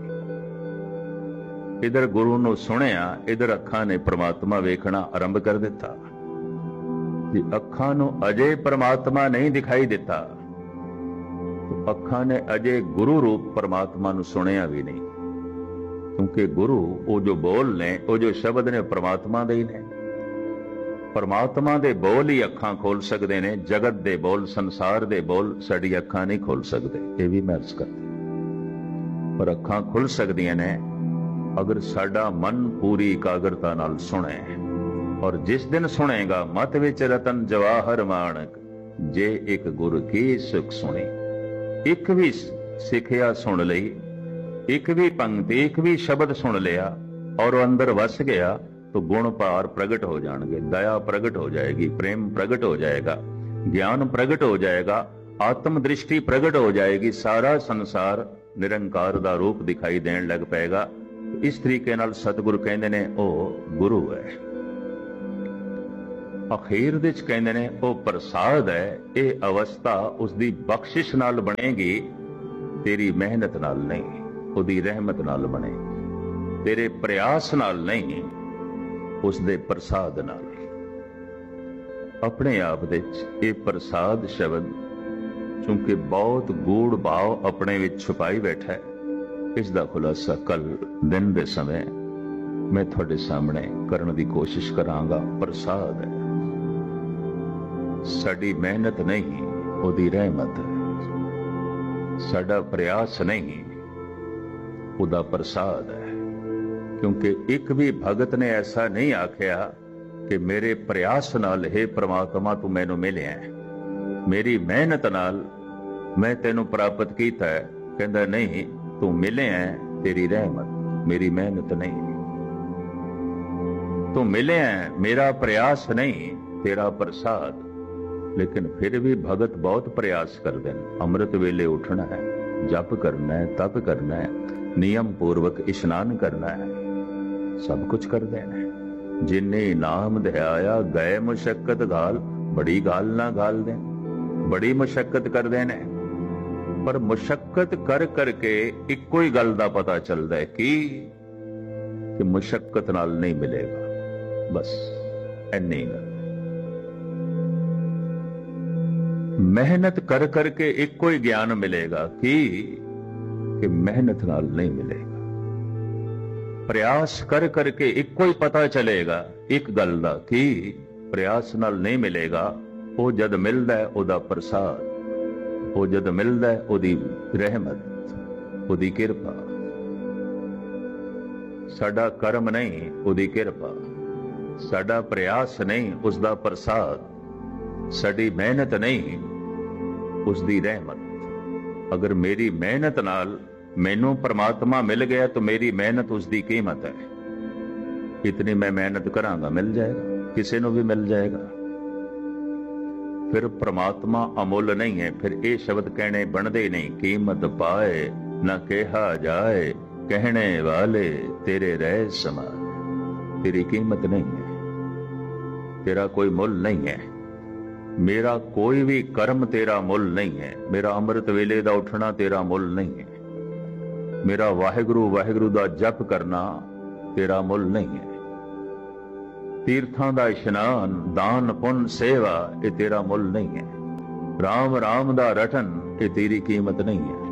इधर गुरु नूं सुनिया, इधर अखां ने परमात्मा वेखना आरंभ कर दिता। जे अखां नूं अजे परमात्मा नहीं दिखाई दिता तो अखां ने अजे गुरु रूप परमात्मा नूं सुनिया भी नहीं। क्योंकि गुरु वो जो बोल ने, वो जो शब्द ने परमात्मा दे ही ने। परमात्मा दे बोल ही अखां खोल सकते ने। जगत दे बोल, संसार दे बोल साडी अखां नहीं खोल सकते। ये भी मैं अर्ज करदा। पर अखां खुल सकदियां ने अगर साडा मन पूरी एकाग्रता नाल सुने। और जिस दिन सुनेगा मत विच रतन जवाहर माणक, जे एक गुरु की सुख सुनी। एक भी सिखिया सुन लई, एक भी पंक्ति, एक भी शब्द सुन लिया और अंदर वस गया तो गुण पार प्रगट हो जाएंगे। दया प्रगट हो जाएगी, प्रेम प्रगट हो जाएगा, ज्ञान प्रगट हो जाएगा, आत्म दृष्टि प्रगट हो जाएगी। सारा संसार निरंकार दा रूप दिखाई देन लग पेगा। इस तरीके नाल सतगुरु कहंदे ने ओ गुरु है। अखीर दे च कहंदे ने ओ प्रसाद है। ये अवस्था उसदी बख्शिश नाल बनेगी तेरी मेहनत नाल नहीं, ਉਹਦੀ ਰਹਿਮਤ ਨਾਲ ਬਣੇ। ਤੇਰੇ ਪ੍ਰयास ਨਾਲ ਨਹੀਂ, ਉਸਦੇ ਪ੍ਰਸਾਦ ਨਾਲ। ਆਪਣੇ ਆਪ ਵਿੱਚ ਇਹ ਪ੍ਰਸਾਦ ਸ਼ਬਦ ਚੂੰਕਿ ਬਹੁਤ ਗੂੜ ਭਾਵ ਆਪਣੇ ਵਿੱਚ ਛੁਪਾਈ ਬੈਠਾ ਹੈ, ਇਸ ਦਾ ਖੁਲਾਸਾ ਕੱਲ ਦਿਨ ਦੇ ਸਮੇਂ ਮੈਂ ਤੁਹਾਡੇ ਸਾਹਮਣੇ ਕਰਨ ਦੀ ਕੋਸ਼ਿਸ਼ ਕਰਾਂਗਾ। ਪ੍ਰਸਾਦ ਹੈ, ਸਾਡੀ ਮਿਹਨਤ ਨਹੀਂ, ਉਹਦੀ ਰਹਿਮਤ ਹੈ। ਸਾਡਾ ਪ੍ਰयास ਨਹੀਂ, ਉਹਦਾ ਪ੍ਰਸਾਦ ਹੈ। ਕਿਉਂਕਿ ਇੱਕ ਵੀ ਭਗਤ ਨੇ ਐਸਾ ਨਹੀਂ ਆਖਿਆ ਕਿ ਮੇਰੇ ਪ੍ਰयास ਨਾਲ हे ਪ੍ਰਮਾਤਮਾ ਤੂੰ ਮੈਨੂੰ ਮਿਲਿਆ, ਮੇਰੀ ਮਿਹਨਤ ਨਾਲ ਮੈਂ ਤੈਨੂੰ ਪ੍ਰਾਪਤ ਕੀਤਾ ਹੈ। ਕਹਿੰਦਾ ਨਹੀਂ, ਤੂੰ ਮਿਲਿਆ ਤੇਰੀ ਰਹਿਮਤ, ਮੇਰੀ ਮਿਹਨਤ ਨਹੀਂ। ਤੂੰ ਮਿਲਿਆ ਮੇਰਾ ਪ੍ਰयास ਨਹੀਂ, ਤੇਰਾ ਪ੍ਰਸਾਦ। ਲੇਕਿਨ ਫਿਰ ਵੀ ਭਗਤ ਬਹੁਤ ਪ੍ਰयास ਕਰਦੇ ਨੇ। ਅੰਮ੍ਰਿਤ ਵੇਲੇ ਉੱਠਣਾ ਹੈ, ਜਪ ਕਰਨਾ ਹੈ, ਤਪ ਕਰਨਾ ਹੈ, ਨਿਯਮ ਪੂਰਵਕ ਇਸ਼ਨਾਨ ਕਰਨਾ ਹੈ, ਸਭ ਕੁਝ ਕਰਦੇ ਨੇ। ਜਿਨੇ ਨਾਮ ਧਿਆਇਆ ਗਏ ਮੁਸ਼ੱਕਤ ਗਾਲ, ਬੜੀ ਗਾਲ ਨਾ ਗਾਲ ਦੇ, ਬੜੀ ਮੁਸ਼ੱਕਤ ਕਰਦੇ ਨੇ। ਪਰ ਮੁਸ਼ੱਕਤ ਕਰ ਕਰਕੇ ਇੱਕੋ ਹੀ ਗੱਲ ਦਾ ਪਤਾ ਚੱਲਦਾ ਹੈ ਕਿ ਮੁਸ਼ੱਕਤ ਨਾਲ ਨਹੀਂ ਮਿਲੇਗਾ। ਬਸ ਇੰਨੀ ਗੱਲ। ਮਿਹਨਤ ਕਰ ਕਰਕੇ ਇੱਕੋ ਹੀ ਗਿਆਨ ਮਿਲੇਗਾ ਕਿ ਮਿਹਨਤ ਨਾਲ ਨਹੀਂ ਮਿਲੇਗਾ। ਪ੍ਰयास ਕਰ ਕਰਕੇ ਇੱਕੋ ਹੀ ਪਤਾ ਚਲੇਗਾ ਇੱਕ ਗੱਲ ਦਾ ਕਿ ਪ੍ਰयास ਨਾਲ ਨਹੀਂ ਮਿਲੇਗਾ। ਉਹ ਜਦ ਮਿਲਦਾ ਹੈ ਉਹਦਾ ਪ੍ਰਸਾਦ, ਉਹ ਜਦ ਮਿਲਦਾ ਹੈ ਉਹਦੀ ਰਹਿਮਤ, ਉਹਦੀ ਕਿਰਪਾ। ਸਾਡਾ ਕਰਮ ਨਹੀਂ, ਉਹਦੀ ਕਿਰਪਾ। ਸਾਡਾ ਪ੍ਰयास ਨਹੀਂ, ਉਸਦਾ ਪ੍ਰਸਾਦ। ਸਾਡੀ ਮਿਹਨਤ ਨਹੀਂ, ਉਸਦੀ ਰਹਿਮਤ। ਅਗਰ ਮੇਰੀ ਮਿਹਨਤ ਨਾਲ ਮੈਨੂੰ ਪਰਮਾਤਮਾ ਮਿਲ ਗਿਆ ਤਾਂ ਮੇਰੀ ਮਿਹਨਤ ਉਸਦੀ ਕੀਮਤ ਹੈ। ਇਤਨੀ ਮੈਂ ਮਿਹਨਤ ਕਰਾਂਗਾ, ਮਿਲ ਜਾਏਗਾ, ਕਿਸੇ ਨੂੰ ਵੀ ਮਿਲ ਜਾਏਗਾ। ਫਿਰ ਪ੍ਰਮਾਤਮਾ ਅਮੁੱਲ ਨਹੀਂ ਹੈ। ਫਿਰ ਇਹ ਸ਼ਬਦ ਕਹਿਣੇ ਬਣਦੇ ਨਹੀਂ। ਕੀਮਤ ਪਾਏ ਨਾ ਕਿਹਾ ਜਾਏ, ਕਹਿਣੇ ਵਾਲੇ ਤੇਰੇ ਰਹਿ ਸਮਾਏ। ਤੇਰੀ ਕੀਮਤ ਨਹੀਂ ਹੈ, ਤੇਰਾ ਕੋਈ ਮੁੱਲ ਨਹੀਂ ਹੈ। ਮੇਰਾ ਕੋਈ ਵੀ ਕਰਮ ਤੇਰਾ ਮੁੱਲ ਨਹੀਂ ਹੈ। ਮੇਰਾ ਅੰਮ੍ਰਿਤ ਵੇਲੇ ਦਾ ਉੱਠਣਾ ਤੇਰਾ ਮੁੱਲ ਨਹੀਂ ਹੈ। ਮੇਰਾ ਵਾਹਿਗੁਰੂ ਵਾਹਿਗੁਰੂ ਦਾ ਜਪ ਕਰਨਾ ਤੇਰਾ ਮੁੱਲ ਨਹੀਂ ਹੈ। ਤੀਰਥਾਂ ਦਾ ਇਸ਼ਨਾਨ, ਦਾਨ ਪੁੰਨ ਸੇਵਾ, ਇਹ ਤੇਰਾ ਮੁੱਲ ਨਹੀਂ ਹੈ। ਰਾਮ ਰਾਮ ਦਾ ਰਟਨ, ਇਹ ਤੇਰੀ ਕੀਮਤ ਨਹੀਂ ਹੈ।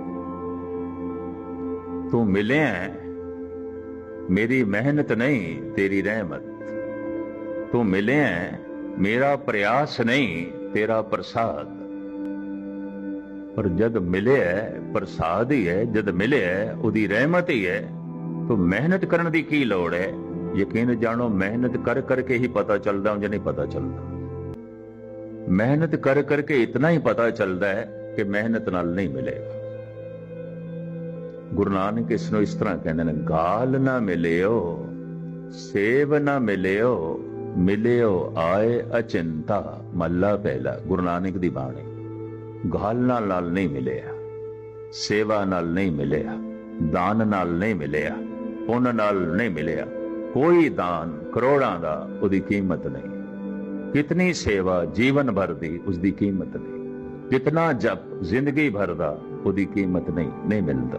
ਤੂੰ ਮਿਲਿਆ ਮੇਰੀ ਮਿਹਨਤ ਨਹੀਂ, ਤੇਰੀ ਰਹਿਮਤ। ਤੂੰ ਮਿਲਿਆ ਮੇਰਾ ਪ੍ਰयास ਨਹੀਂ, ਤੇਰਾ ਪ੍ਰਸਾਦ। ਪਰ ਜਦ ਮਿਲਿਆ ਪ੍ਰਸਾਦ ਹੀ ਹੈ, ਜਦ ਮਿਲਿਆ ਉਹਦੀ ਰਹਿਮਤ ਹੀ ਹੈ, ਤਾਂ ਮਿਹਨਤ ਕਰਨ ਦੀ ਕੀ ਲੋੜ ਹੈ। ਯਕੀਨ ਜਾਣੋ, ਮਿਹਨਤ ਕਰ ਕਰਕੇ ਹੀ ਪਤਾ ਚੱਲਦਾ, ਉਂਝ ਨਹੀਂ ਪਤਾ ਚੱਲਦਾ। ਮਿਹਨਤ ਕਰ ਕਰਕੇ ਇਤਨਾ ਹੀ ਪਤਾ ਚੱਲਦਾ ਹੈ ਕਿ ਮਿਹਨਤ ਨਾਲ ਨਹੀਂ ਮਿਲੇਗਾ। ਗੁਰੂ ਨਾਨਕ ਇਸ ਨੂੰ ਇਸ ਤਰ੍ਹਾਂ ਕਹਿੰਦੇ ਨੇ, ਗਾਲ ਨਾ ਮਿਲਿਓ, ਸੇਵ ਨਾ ਮਿਲਿਓ, ਮਿਲਿਓ ਆਏ ਅਚਿੰਤਾ। ਮਹਲਾ ਪਹਿਲਾ, ਗੁਰੂ ਨਾਨਕ ਦੀ ਬਾਣੀ। ਗਾਲਾਂ ਨਾਲ ਨਹੀਂ ਮਿਲਿਆ, ਸੇਵਾ ਨਾਲ ਨਹੀਂ ਮਿਲਿਆ, ਦਾਨ ਨਾਲ ਨਹੀਂ ਮਿਲਿਆ, ਪੁੰਨ ਨਾਲ ਨਹੀਂ ਮਿਲਿਆ। ਕੋਈ ਦਾਨ ਕਰੋੜਾਂ ਦਾ, ਉਹਦੀ ਕੀਮਤ ਨਹੀਂ। ਕਿਤਨੀ ਸੇਵਾ ਜੀਵਨ ਭਰ ਦੀ, ਉਸਦੀ ਕੀਮਤ ਨਹੀਂ। ਕਿਤਨਾ ਜਪ ਜ਼ਿੰਦਗੀ ਭਰ ਦਾ, ਉਹਦੀ ਕੀਮਤ ਨਹੀਂ ਮਿਲਦਾ।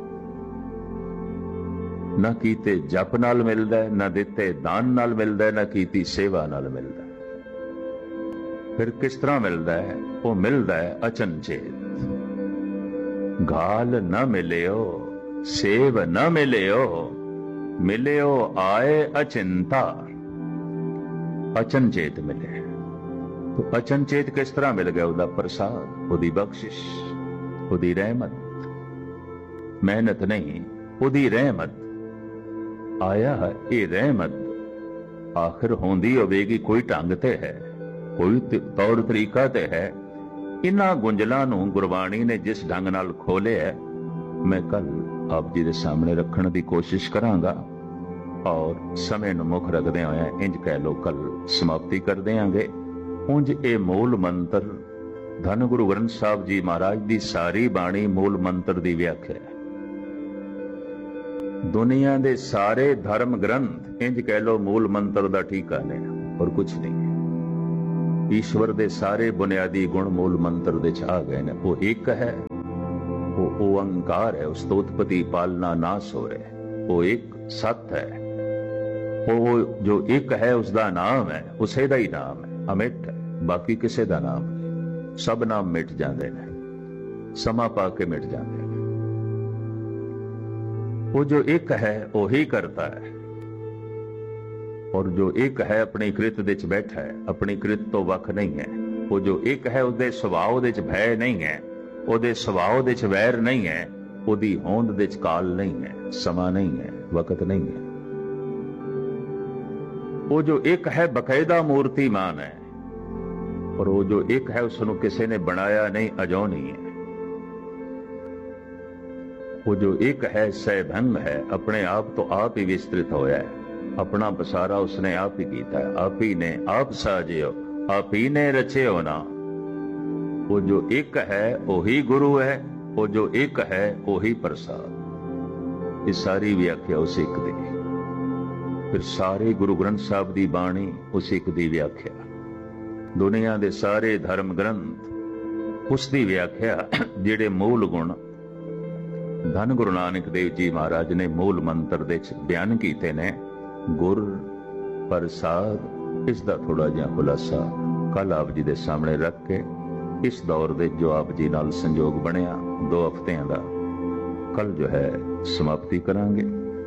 ਨਾ ਕੀਤੇ ਜਪ ਨਾਲ ਮਿਲਦਾ, ਨਾ ਦਿੱਤੇ ਦਾਨ ਨਾਲ ਮਿਲਦਾ, ਨਾ ਕੀਤੀ ਸੇਵਾ ਨਾਲ ਮਿਲਦਾ। ਫਿਰ ਕਿਸ ਤਰ੍ਹਾਂ ਮਿਲਦਾ ਹੈ? ਉਹ ਮਿਲਦਾ ਹੈ ਅਚਨਚੇਤ। ਗਾਲ ਨਾ ਮਿਲਿਓ, ਸੇਵ ਨਾ ਮਿਲਿਓ, ਮਿਲਿਓ ਆਏ ਅਚਿੰਤਾ। ਅਚਨਚੇਤ ਮਿਲੇ। तो अचनचेत किस तरह मिल गया? ਉਹਦਾ ਪ੍ਰਸਾਦ, ਉਹਦੀ ਬਖਸ਼ਿਸ਼, ਉਹਦੀ ਰਹਿਮਤ। ਮਿਹਨਤ ਨਹੀਂ, ਉਹਦੀ ਰਹਿਮਤ। ਆਇਆ ਹੈ ਇਹ ਰਹਿਮਤ ਆਖਿਰ ਹੁੰਦੀ ਹੋਵੇਗੀ ਕੋਈ ਢੰਗ ਤੇ ਹੈ, ਕੋਈ ਤੌਰ ਤਰੀਕਾ ਤੇ ਹੈ। ਇਨ੍ਹਾਂ ਗੁੰਝਲਾਂ ਨੂੰ ਗੁਰਬਾਣੀ ਨੇ ਜਿਸ ਢੰਗ ਨਾਲ ਖੋਲਿਆ, ਮੈਂ ਕੱਲ ਆਪ ਜੀ ਦੇ ਸਾਹਮਣੇ ਰੱਖਣ ਦੀ ਕੋਸ਼ਿਸ਼ ਕਰਾਂਗਾ। ਔਰ ਸਮੇਂ ਨੂੰ ਮੁੱਖ ਰੱਖਦੇ ਹੋਏ ਇੰਜ ਕਹਿ ਲੋ ਕੱਲ ਸਮਾਪਤੀ ਕਰ ਦਿਆਂਗੇ। ਉਂਝ ਇਹ ਮੂਲ ਮੰਤਰ ਧੰਨ ਗੁਰੂ ਗ੍ਰੰਥ ਸਾਹਿਬ ਜੀ ਮਹਾਰਾਜ ਦੀ ਸਾਰੀ ਬਾਣੀ ਮੂਲ ਮੰਤਰ ਦੀ ਵਿਆਖਿਆ ਹੈ। ਦੁਨੀਆ ਦੇ ਸਾਰੇ ਧਰਮ ਗ੍ਰੰਥ ਇੰਜ ਕਹਿ ਲੋ ਮੂਲ ਮੰਤਰ ਦਾ ਟੀਕਾ ਨੇ, ਔਰ ਕੁਛ ਨਹੀਂ। ਈਸ਼ਵਰ ਦੇ ਸਾਰੇ ਬੁਨਿਆਦੀ ਗੁਣ ਮੂਲ ਮੰਤਰ ਦੇ ਚ ਆ ਗਏ ਨੇ। ਉਹ ਇੱਕ ਹੈ, ਉਹ ਉਹ ਅੰਕਾਰ ਹੈ, ਉਸ ਤੋਂ ਉਤਪਤੀ ਪਾਲਣਾ ਨਾਸ ਹੋਏ, ਉਹ ਇੱਕ ਸਤ ਹੈ। ਉਹ ਜੋ ਇੱਕ ਹੈ ਉਸਦਾ ਨਾਮ ਹੈ, ਉਸੇ ਦਾ ਹੀ ਨਾਮ ਹੈ, ਅਮਿਟ ਹੈ, ਬਾਕੀ ਕਿਸੇ ਦਾ ਨਾਮ ਨਹੀਂ। ਸਭ ਨਾਮ ਮਿਟ ਜਾਂਦੇ ਨੇ, ਸਮਾਂ ਪਾ ਕੇ ਮਿਟ ਜਾਂਦੇ ਨੇ। ਉਹ ਜੋ ਇੱਕ ਹੈ ਉਹੀ ਕਰਤਾ ਹੈ, ਔਰ ਜੋ ਇੱਕ ਹੈ ਆਪਣੀ ਕ੍ਰਿਤ ਦੇ ਵਿੱਚ ਬੈਠਾ ਹੈ, ਆਪਣੀ ਕ੍ਰਿਤ ਤੋਂ ਵੱਖ ਨਹੀਂ ਹੈ। ਉਹ ਜੋ ਇੱਕ ਹੈ ਉਹਦੇ ਸੁਭਾਅ ਦੇ ਵਿੱਚ ਭੈ ਨਹੀਂ ਹੈ, ਉਹਦੇ ਸੁਭਾਅ ਦੇ ਵਿੱਚ ਵੈਰ ਨਹੀਂ ਹੈ, ਉਹਦੀ ਹੋਂਦ ਦੇ ਵਿੱਚ ਕਾਲ ਨਹੀਂ ਹੈ, ਸਮਾਂ ਨਹੀਂ ਹੈ, ਵਕਤ ਨਹੀਂ ਹੈ। ਉਹ ਜੋ ਇੱਕ ਹੈ ਬਕਾਇਦਾ ਮੂਰਤੀਮਾਨ ਹੈ, ਔਰ ਉਹ ਜੋ ਇੱਕ ਹੈ ਉਸ ਨੂੰ ਕਿਸੇ ਨੇ ਬਣਾਇਆ ਨਹੀਂ, ਅਜੋ ਨਹੀਂ ਹੈ। ਉਹ ਜੋ ਇੱਕ ਹੈ ਸਹਿਭੰਗ ਹੈ, ਆਪਣੇ ਆਪ ਤੋਂ ਆਪ ਹੀ ਵਿਸਤ੍ਰਿਤ ਹੋਇਆ ਹੈ, ਆਪਣਾ ਪਸਾਰਾ ਉਸਨੇ ਆਪ ਹੀ ਕੀਤਾ ਹੈ, ਆਪ ਹੀ ਨੇ ਆਪ ਸਾਜਿਓ, ਆਪ ਹੀ ਨੇ ਰਚਿਓ ਨਾ। ਉਹ ਜੋ ਇੱਕ ਹੈ ਉਹੀ ਗੁਰੂ ਹੈ, ਉਹ ਜੋ ਇੱਕ ਹੈ ਉਹੀ ਪ੍ਰਸਾਦ। ਇਹ ਸਾਰੀ ਵਿਆਖਿਆ ਉਸ ਇੱਕ ਦੀ। ਫਿਰ ਸਾਰੇ ਗੁਰੂ ਗ੍ਰੰਥ ਸਾਹਿਬ ਦੀ ਬਾਣੀ ਉਸ ਇੱਕ ਦੀ ਵਿਆਖਿਆ, ਦੁਨੀਆ ਦੇ ਸਾਰੇ ਧਰਮ ਗ੍ਰੰਥ ਉਸ ਦੀ ਵਿਆਖਿਆ। ਜਿਹੜੇ ਮੂਲ ਗੁਣ ਧੰਨ ਗੁਰੂ ਨਾਨਕ ਦੇਵ ਜੀ ਮਹਾਰਾਜ ਨੇ ਮੂਲ ਮੰਤਰ ਦੇ ਵਿੱਚ ਬਿਆਨ ਕੀਤੇ ਨੇ, ਗੁਰ ਪ੍ਰਸਾਦ, ਇਸ ਦਾ ਥੋੜਾ ਜਿਹਾ ਖੁਲਾਸਾ ਕੱਲ ਆਪ ਜੀ ਦੇ ਸਾਹਮਣੇ ਰੱਖ ਕੇ ਇਸ ਦੌਰ ਦੇ ਜੋ ਆਪ ਜੀ ਨਾਲ ਸੰਜੋਗ ਬਣਿਆ 2 ਹਫ਼ਤਿਆਂ ਦਾ, ਕੱਲ ਜੋ ਹੈ ਸਮਾਪਤੀ ਕਰਾਂਗੇ।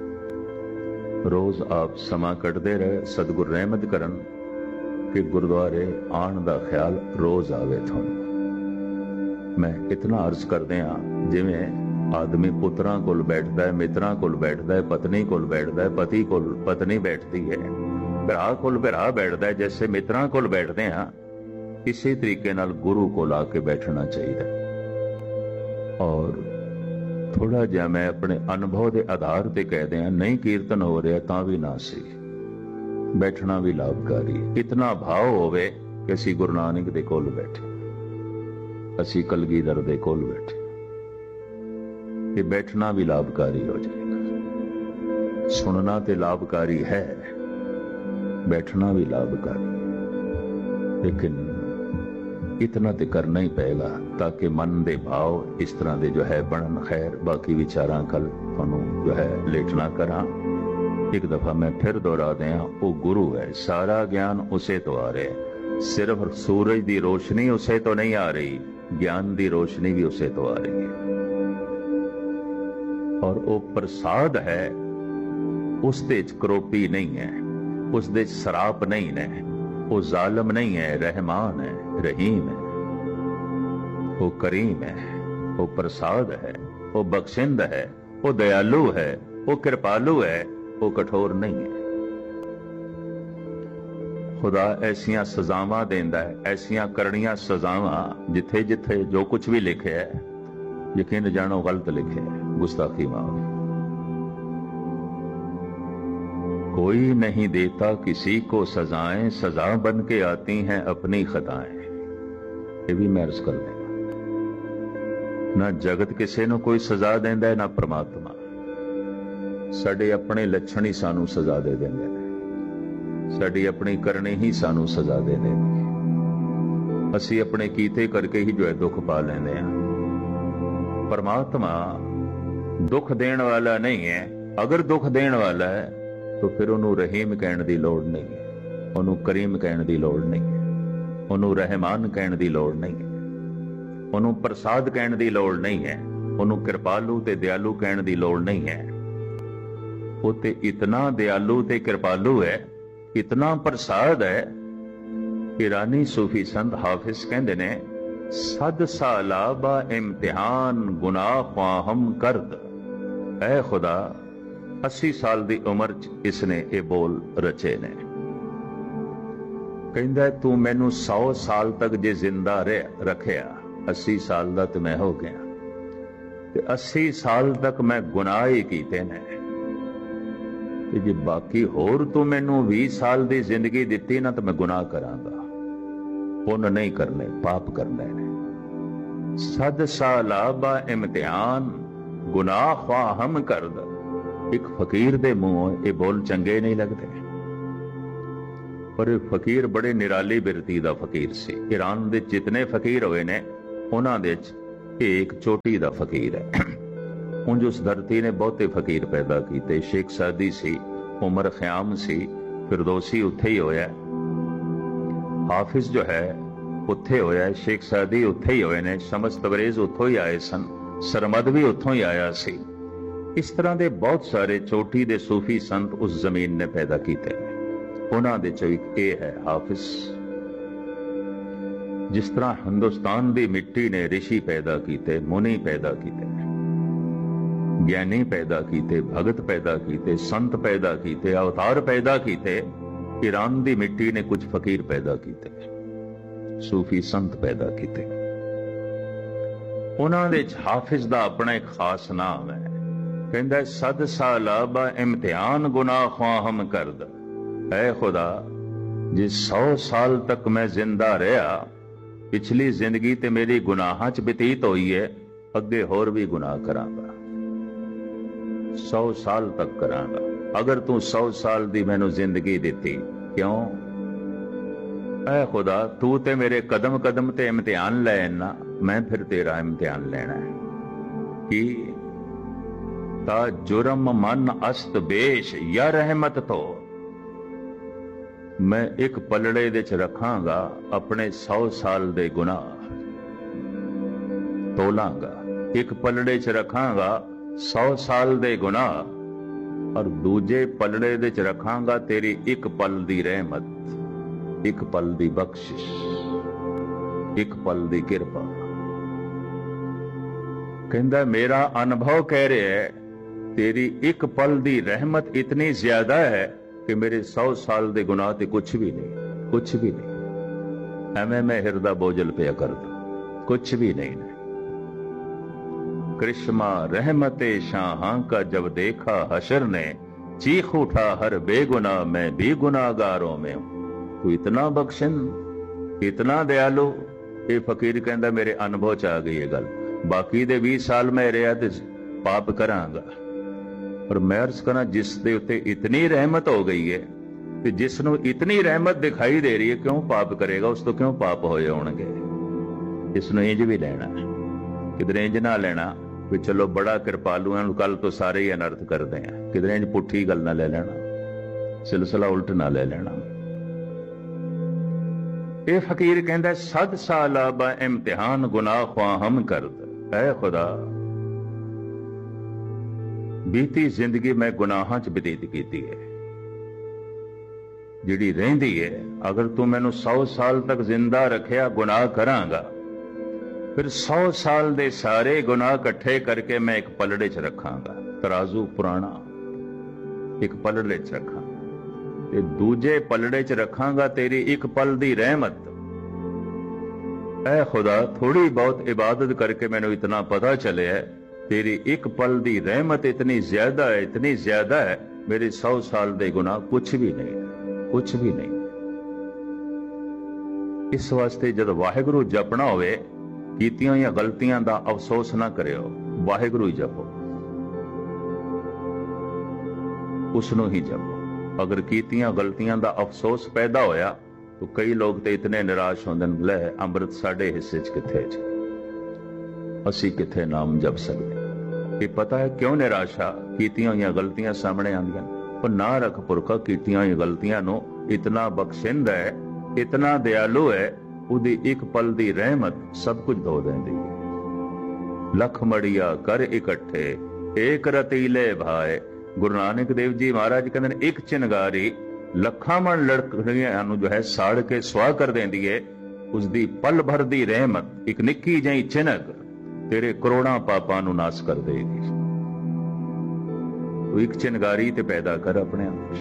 ਰੋਜ਼ ਆਪ ਸਮਾਂ ਕੱਢਦੇ ਰਹੇ, ਸਤਿਗੁਰ ਰਹਿਮਤ ਕਰਨ ਕਿ ਗੁਰਦੁਆਰੇ ਆਉਣ ਦਾ ਖਿਆਲ ਰੋਜ਼ ਆਵੇ ਤੁਹਾਨੂੰ। ਮੈਂ ਇਤਨਾ ਅਰਜ਼ ਕਰਦੇ ਹਾਂ, ਜਿਵੇਂ ਆਦਮੀ ਪੁੱਤਰਾਂ ਕੋਲ ਬੈਠਦਾ ਹੈ, ਮਿੱਤਰਾਂ ਕੋਲ ਬੈਠਦਾ ਹੈ, ਪਤਨੀ ਕੋਲ ਬੈਠਦਾ ਹੈ, ਪਤੀ ਕੋਲ ਪਤਨੀ ਬੈਠਦੀ ਹੈ, ਭਰਾ ਕੋਲ ਭਰਾ ਬੈਠਦਾ ਹੈ, ਜੈਸੇ ਮਿੱਤਰਾਂ ਕੋਲ ਬੈਠਦੇ ਹਾਂ, ਇਸੇ ਤਰੀਕੇ ਨਾਲ ਗੁਰੂ ਕੋਲ ਆ ਕੇ ਬੈਠਣਾ ਚਾਹੀਦਾ। ਔਰ ਥੋੜਾ ਜਿਹਾ ਮੈਂ ਆਪਣੇ ਅਨੁਭਵ ਦੇ ਆਧਾਰ ਤੇ ਕਹਿਦੇ ਹਾਂ, ਨਹੀਂ ਕੀਰਤਨ ਹੋ ਰਿਹਾ ਤਾਂ ਵੀ ਨਾ ਸੀ, ਬੈਠਣਾ ਵੀ ਲਾਭਕਾਰੀ। ਇਤਨਾ ਭਾਵ ਹੋਵੇ ਕਿ ਅਸੀਂ ਗੁਰੂ ਨਾਨਕ ਦੇ ਕੋਲ ਬੈਠੇ, ਅਸੀਂ ਕਲਗੀਧਰ ਦੇ ਕੋਲ ਬੈਠੇ, ਇਹ ਬੈਠਣਾ ਵੀ ਲਾਭਕਾਰੀ ਹੋ ਜਾਏਗਾ। ਸੁਣਨਾ ਤੇ ਲਾਭਕਾਰੀ ਹੈ, ਬੈਠਣਾ ਵੀ ਲਾਭਕਾਰੀ, ਲੇਕਿਨ इतना तो करना ही पएगा ताकि मन दे भाव इस तरह दे जो है बनन। खैर, बाकी विचारां कल तुहानू जो है लेटना करा। एक दफा मैं फिर दोहरा दें, वो गुरु है, सारा ज्ञान उसे तो आ रहा है, सिर्फ सूरज की रोशनी उसे तो नहीं आ रही, ज्ञान की रोशनी भी उसे तो आ रही है। और वो प्रसाद है, उस दे करोपी नहीं है, उस दे शराप नहीं है, वो जालिम नहीं है, रहमान है, रहीम है, वो करीम है, वो प्रसाद है, वो बख्शिंद है, वो दयालु है, वो कृपालु है, वो कठोर नहीं है। खुदा ऐसियां सजावां देंदा है, ऐसियां करनियां सजावां, जिथे जिथे जो कुछ भी लिखे है यकीन जानो गलत लिखे है, गुस्ताखी माफ। कोई नहीं देता किसी को सजाएं, सजा बन के आती हैं अपनी खताएं। ये भी मैं अर्ज कर देना, ना जगत किसी नूं कोई सजा देंदा है, ना परमात्मा। साडे अपने लक्षण ही सानू सजा दे देंदे ने, साडी अपनी करनी ही सानू सजा दे देंगे, असी अपने कीते करके ही जो है दुख पा लेंदे हां। परमात्मा दुख देण वाला नहीं है। अगर दुख देण वाला है तो फिर उन्होंने रहीम कहने की लोड़ नहीं है, उन्होंने करीम कहने की लोड़ नहीं है, उन्होंने रहमान कहने की लोड़ नहीं है, उन्होंने प्रसाद कहने की लोड़ नहीं है, उन्होंने कृपालु ते दयालु कहने की लोड़ नहीं है। वो ते इतना दयालु ते कृपालु है, इतना प्रसाद है कि रानी सूफी संत हाफिज कहते ने, सद साला बा इम्तिहान गुनाह ख्वाहम करद। ऐ खुदा 80 साल की उम्र च इसने ये बोल रचे ने। कहंदा तू मैनू 100 साल तक जे जिंदा रखिया, 80 साल दा ते मैं हो गया, ते 80 साल तक मैं गुनाह ही कीते ने, ते जे बाकी होर तू मैनू 20 साल की जिंदगी दिती ना, तो मैं गुनाह करांगा, पुण्य नहीं करने, पाप करने ने। सद साला बा इम्तिहान गुनाह ख्वाहम करद। एक फकीर दे मुंह ये बोल चंगे नहीं लगते, पर फकीर बड़े निराली बिरती दा फकीर सी। ईरान दे जितने फकीर होए ने, उन्हां दे ਇਹ ਇੱਕ ਚੋਟੀ ਦਾ ਫਕੀਰ ਹੈ। ਉਂਝ ਉਸ ਧਰਤੀ ਨੇ ਬਹੁਤੇ ਫਕੀਰ ਪੈਦਾ ਕੀਤੇ। ਸ਼ੇਖ ਸਾਦੀ ਸੀ, ਉਮਰ ਖਿਆਮ ਸੀ, ਫਿਰਦੌਸੀ ਉੱਥੇ ਹੀ ਹੋਇਆ। ਹਾਫਿਜ਼ ਜੋ ਹੈ ਉੱਥੇ ਹੋਇਆ, ਸ਼ੇਖ ਸਾਦੀ ਉੱਥੇ ਹੀ ਹੋਏ ਨੇ, ਸ਼ਮਸ ਤਬਰੇਜ਼ ਉੱਥੋਂ ਹੀ ਆਏ ਸਨ, ਸਰਮਦ ਵੀ ਉੱਥੋਂ ਹੀ ਆਇਆ ਸੀ। ਇਸ ਤਰ੍ਹਾਂ ਦੇ ਬਹੁਤ ਸਾਰੇ ਚੋਟੀ ਦੇ ਸੂਫੀ ਸੰਤ ਉਸ ਜ਼ਮੀਨ ਨੇ ਪੈਦਾ ਕੀਤੇ। ਉਹਨਾਂ ਦੇ ਚੋਂ ਇੱਕ ਇਹ ਹੈ ਹਾਫਿਜ਼। ਜਿਸ ਤਰ੍ਹਾਂ ਹਿੰਦੁਸਤਾਨ ਦੀ ਮਿੱਟੀ ਨੇ ਰਿਸ਼ੀ ਪੈਦਾ ਕੀਤੇ, ਮੁਨੀ ਪੈਦਾ ਕੀਤੇ, ਗਿਆਨੀ ਪੈਦਾ ਕੀਤੇ, ਭਗਤ ਪੈਦਾ ਕੀਤੇ, ਸੰਤ ਪੈਦਾ ਕੀਤੇ, ਅਵਤਾਰ ਪੈਦਾ ਕੀਤੇ, ਈਰਾਨ ਦੀ ਮਿੱਟੀ ਨੇ ਕੁਝ ਫਕੀਰ ਪੈਦਾ ਕੀਤੇ, ਸੂਫੀ ਸੰਤ ਪੈਦਾ ਕੀਤੇ। ਉਹਨਾਂ ਦੇ ਹਾਫਿਜ਼ ਦਾ ਆਪਣਾ ਇੱਕ ਖਾਸ ਨਾਮ ਹੈ। ਕਹਿੰਦਾ ਸਦ ਸਾਲਾ ਬਾ ਇਮਤਿਹਾਨ ਗੁਨਾਹ ख्वाहम करद। ऐ खुदा ਜੇ 100 ਸਾਲ ਤੱਕ ਮੈਂ ਜ਼ਿੰਦਾ ਰਿਹਾ, ਪਿਛਲੀ ਜ਼ਿੰਦਗੀ ਤੇ ਮੇਰੀ ਗੁਨਾਹਾਂ 'ਚ ਬਤੀਤ ਹੋਈ ਹੈ, ਅੱਗੇ ਹੋਰ ਵੀ ਗੁਨਾਹ ਕਰਾਂਗਾ, 100 ਸਾਲ ਤੱਕ ਕਰਾਂਗਾ। ਅਗਰ ਤੂੰ 100 ਸਾਲ ਦੀ ਮੈਨੂੰ ਜ਼ਿੰਦਗੀ ਦਿੱਤੀ, ਕਿਉਂ? ਐ ਖੁਦਾ ਤੂੰ ਤੇ ਮੇਰੇ ਕਦਮ ਕਦਮ ਤੇ ਇਮਤਿਹਾਨ ਲੈਣਾ, ਮੈਂ ਫਿਰ ਤੇਰਾ ਇਮਤਿਹਾਨ ਲੈਣਾ ਹੈ। ਕਿ ਤਾ ਜੁਰਮ ਮਨ ਅਸਤ ਬੇਸ਼ ਯਾ ਰਹਿਮਤ ਤੋ, ਮੈਂ ਇੱਕ ਪਲੜੇ ਦੇ ਚ ਰੱਖਾਂਗਾ ਆਪਣੇ 100 ਸਾਲ ਦੇ ਗੁਨਾਹ, ਤੋਲਾਂਗਾ। ਇੱਕ ਪਲੜੇ ਚ ਰੱਖਾਂਗਾ 100 ਸਾਲ ਦੇ ਗੁਨਾਹ, ਔਰ ਦੂਜੇ ਪਲੜੇ ਦੇ ਚ ਰੱਖਾਂਗਾ ਤੇਰੀ ਇੱਕ ਪਲ ਦੀ ਰਹਿਮਤ, ਇੱਕ ਪਲ ਦੀ ਬਖਸ਼ਿਸ਼, ਇੱਕ ਪਲ ਦੀ ਕਿਰਪਾ। ਕਹਿੰਦਾ ਮੇਰਾ ਅਨੁਭਵ ਕਹਿ ਰਿਹਾ ਹੈ ਤੇਰੀ ਇੱਕ ਪਲ ਦੀ ਰਹਿਮਤ ਇਤਨੀ ਜ਼ਿਆਦਾ ਹੈ ਕਿ ਮੇਰੇ 100 ਸਾਲ ਦੇ ਗੁਨਾਹ ਤੇ ਕੁਛ ਵੀ ਨਹੀਂ, ਕੁਛ ਵੀ ਨਹੀਂ। ਐਵੇਂ ਮੈਂ ਹਿਰਦਾ ਬੋਝਲ ਪਿਆ ਕਰਦਾ, ਕੁਛ ਵੀ ਨਹੀਂ। करिश्मा रहमते शाहां का जब देखा हशर ने, चीख उठा हर बेगुनाह मैं भी गुनाहगारों में हूं। तू इतना बख्शन, इतना दयालु। ये फकीर कहता मेरे अनुभव च आ गई है गल, बाकी दे 20 साल मैं रहा ते पाप करांगा, पर मैं अर्ज करा जिस दे उत्ते इतनी रहमत हो गई है ते जिस नूं इतनी रहमत दिखाई दे रही है, क्यों पाप करेगा? उस तो क्यों पाप होए होणगे? इस नूं इंज भी लेना, किधरे इंज ना लेना भी चलो बड़ा कृपालू है, कल तो सारे ही अनर्थ करते हैं। किधरे इंज पुठी गल ना ले लेना, सिलसिला उल्ट ना ले लेना। ये फकीर कहता सद साल बा इम्तिहान गुनाह ख्वाहम करद। ऐ खुदा बीती जिंदगी मैं गुनाहां च बतीत कीती है, जिहड़ी रहिंदी है, अगर तू मैनू 100 साल तक जिंदा रखिया गुनाह करांगा, फिर 100 साल दे सारे गुनाह इकट्ठे करके मैं एक पलड़े च रखांगा। तराजू पुराना एक पलड़े च रखा, ते दूजे पलड़े च रखांगा तेरी एक पल दी रहमत। ऐ खुदा थोड़ी बहुत इबादत करके मैनू इतना पता चले है तेरी एक पल दी रहमत इतनी ज्यादा है, इतनी ज्यादा है, मेरे 100 साल दे गुनाह कुछ भी नहीं, कुछ भी नहीं। इस वास्ते जब वाहिगुरू जपना होवे, कीतियां या गलतियां दा अफसोस ना करियो, वाहिगुरू ही जपो, उसनों ही जपो। अगर कीतियां गलतियां दा अफसोस पैदा होया तो कई लोग तो इतने निराश होंदे ने, ले अमृत साडे हिस्से च किथे जी, असी किथे नाम जप सकते। ये पता है क्यों निराशा? कीतियां या गलतियां सामने आंदियां, पर ना रख पुरखा कीतियां या गलतियां नो इतना बख्शिंद है, इतना दयालु है, उदी एक पल दी रहमत सब कुछ धो देंदी। लख मड़िया कर इकट्ठे एक रतीले भाए। गुरु नानक देव जी महाराज कहते हैं एक चिनगारी लखा मन लड़कियां नूं जो है साड़ के सुआह कर देंदी है। उसदी पल भर दी रहमत एक निक्की जही चिनक तेरे करोड़ां पापां नूं नाश कर देगी। तू एक चिनगारी ते पैदा कर अपने आप,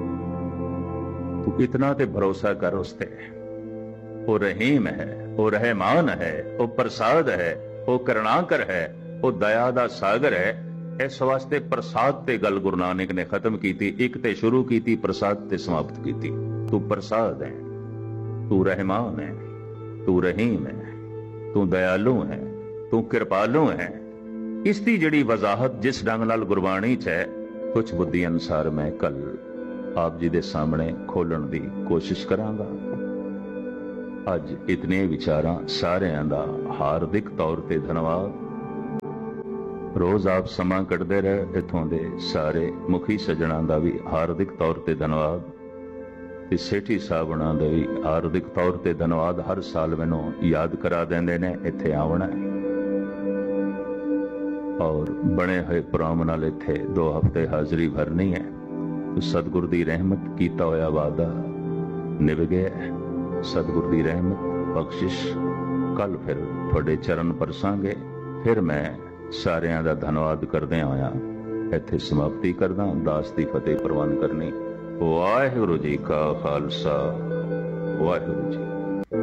तू इतना ते भरोसा कर उसते। वो रहीम है, वो रहमान है, वो प्रसाद है, वो करुणाकर है, वो दया दा सागर है। इस वास्ते प्रसाद ते गल गुरु नानक ने खत्म की, एक ते शुरू की, प्रसाद ते समाप्त की। तू प्रसाद है, तू रहमान है, तू रहीम है, तू दयालु है, तू कृपालु है। इसकी जिहड़ी वजाहत जिस ढंग नाल गुरबाणी च है, कुछ बुद्धि अनुसार मैं कल आप जी दे सामने खोलण दी कोशिश करांगा। ਅੱਜ ਇਤਨੇ ਵਿਚਾਰਾਂ ਸਾਰਿਆਂ ਦਾ ਹਾਰਦਿਕ ਤੌਰ ਤੇ ਧੰਨਵਾਦ। ਰੋਜ਼ ਆਪ ਸਮਾਂ ਕੱਢਦੇ ਰਹੇ। ਇੱਥੋਂ ਦੇ ਸਾਰੇ ਮੁਖੀ ਸੱਜਣਾਂ ਦਾ ਵੀ ਹਾਰਦਿਕ ਤੌਰ ਤੇ ਧੰਨਵਾਦ ਤੇ ਸੇਠੀ ਸਾਹਿਬਾਨਾਂ ਦਾ ਵੀ ਹਾਰਦਿਕ ਤੌਰ ਤੇ ਧੰਨਵਾਦ। ਹਰ ਸਾਲ ਮੈਨੂੰ ਯਾਦ ਕਰਾ ਦਿੰਦੇ ਨੇ ਇੱਥੇ ਆਉਣਾ ਔਰ ਬਣੇ ਹੋਏ ਪ੍ਰੋਗਰਾਮ ਨਾਲ ਇੱਥੇ 2 ਹਫ਼ਤੇ ਹਾਜ਼ਰੀ ਭਰਨੀ ਹੈ। ਸਤਿਗੁਰ ਦੀ ਰਹਿਮਤ ਕੀਤਾ ਹੋਇਆ ਵਾਅਦਾ ਨਿਭ ਗਿਆ। ਸਤਿਗੁਰ ਦੀ ਰਹਿਮਤ ਬਖਸ਼ਿਸ਼ ਕੱਲ ਫਿਰ ਤੁਹਾਡੇ ਚਰਨ ਪਰਸਾਂਗੇ। ਫਿਰ ਮੈਂ ਸਾਰਿਆਂ ਦਾ ਧੰਨਵਾਦ ਕਰਦੇ ਹੋਇਆ ਇੱਥੇ ਸਮਾਪਤੀ ਕਰਦਾ। ਦਾਸ ਦੀ ਫਤਿਹ ਪ੍ਰਵਾਨ ਕਰਨੀ। ਵਾਹਿਗੁਰੂ ਜੀ ਕਾ ਖਾਲਸਾ, ਵਾਹਿਗੁਰੂ ਜੀ।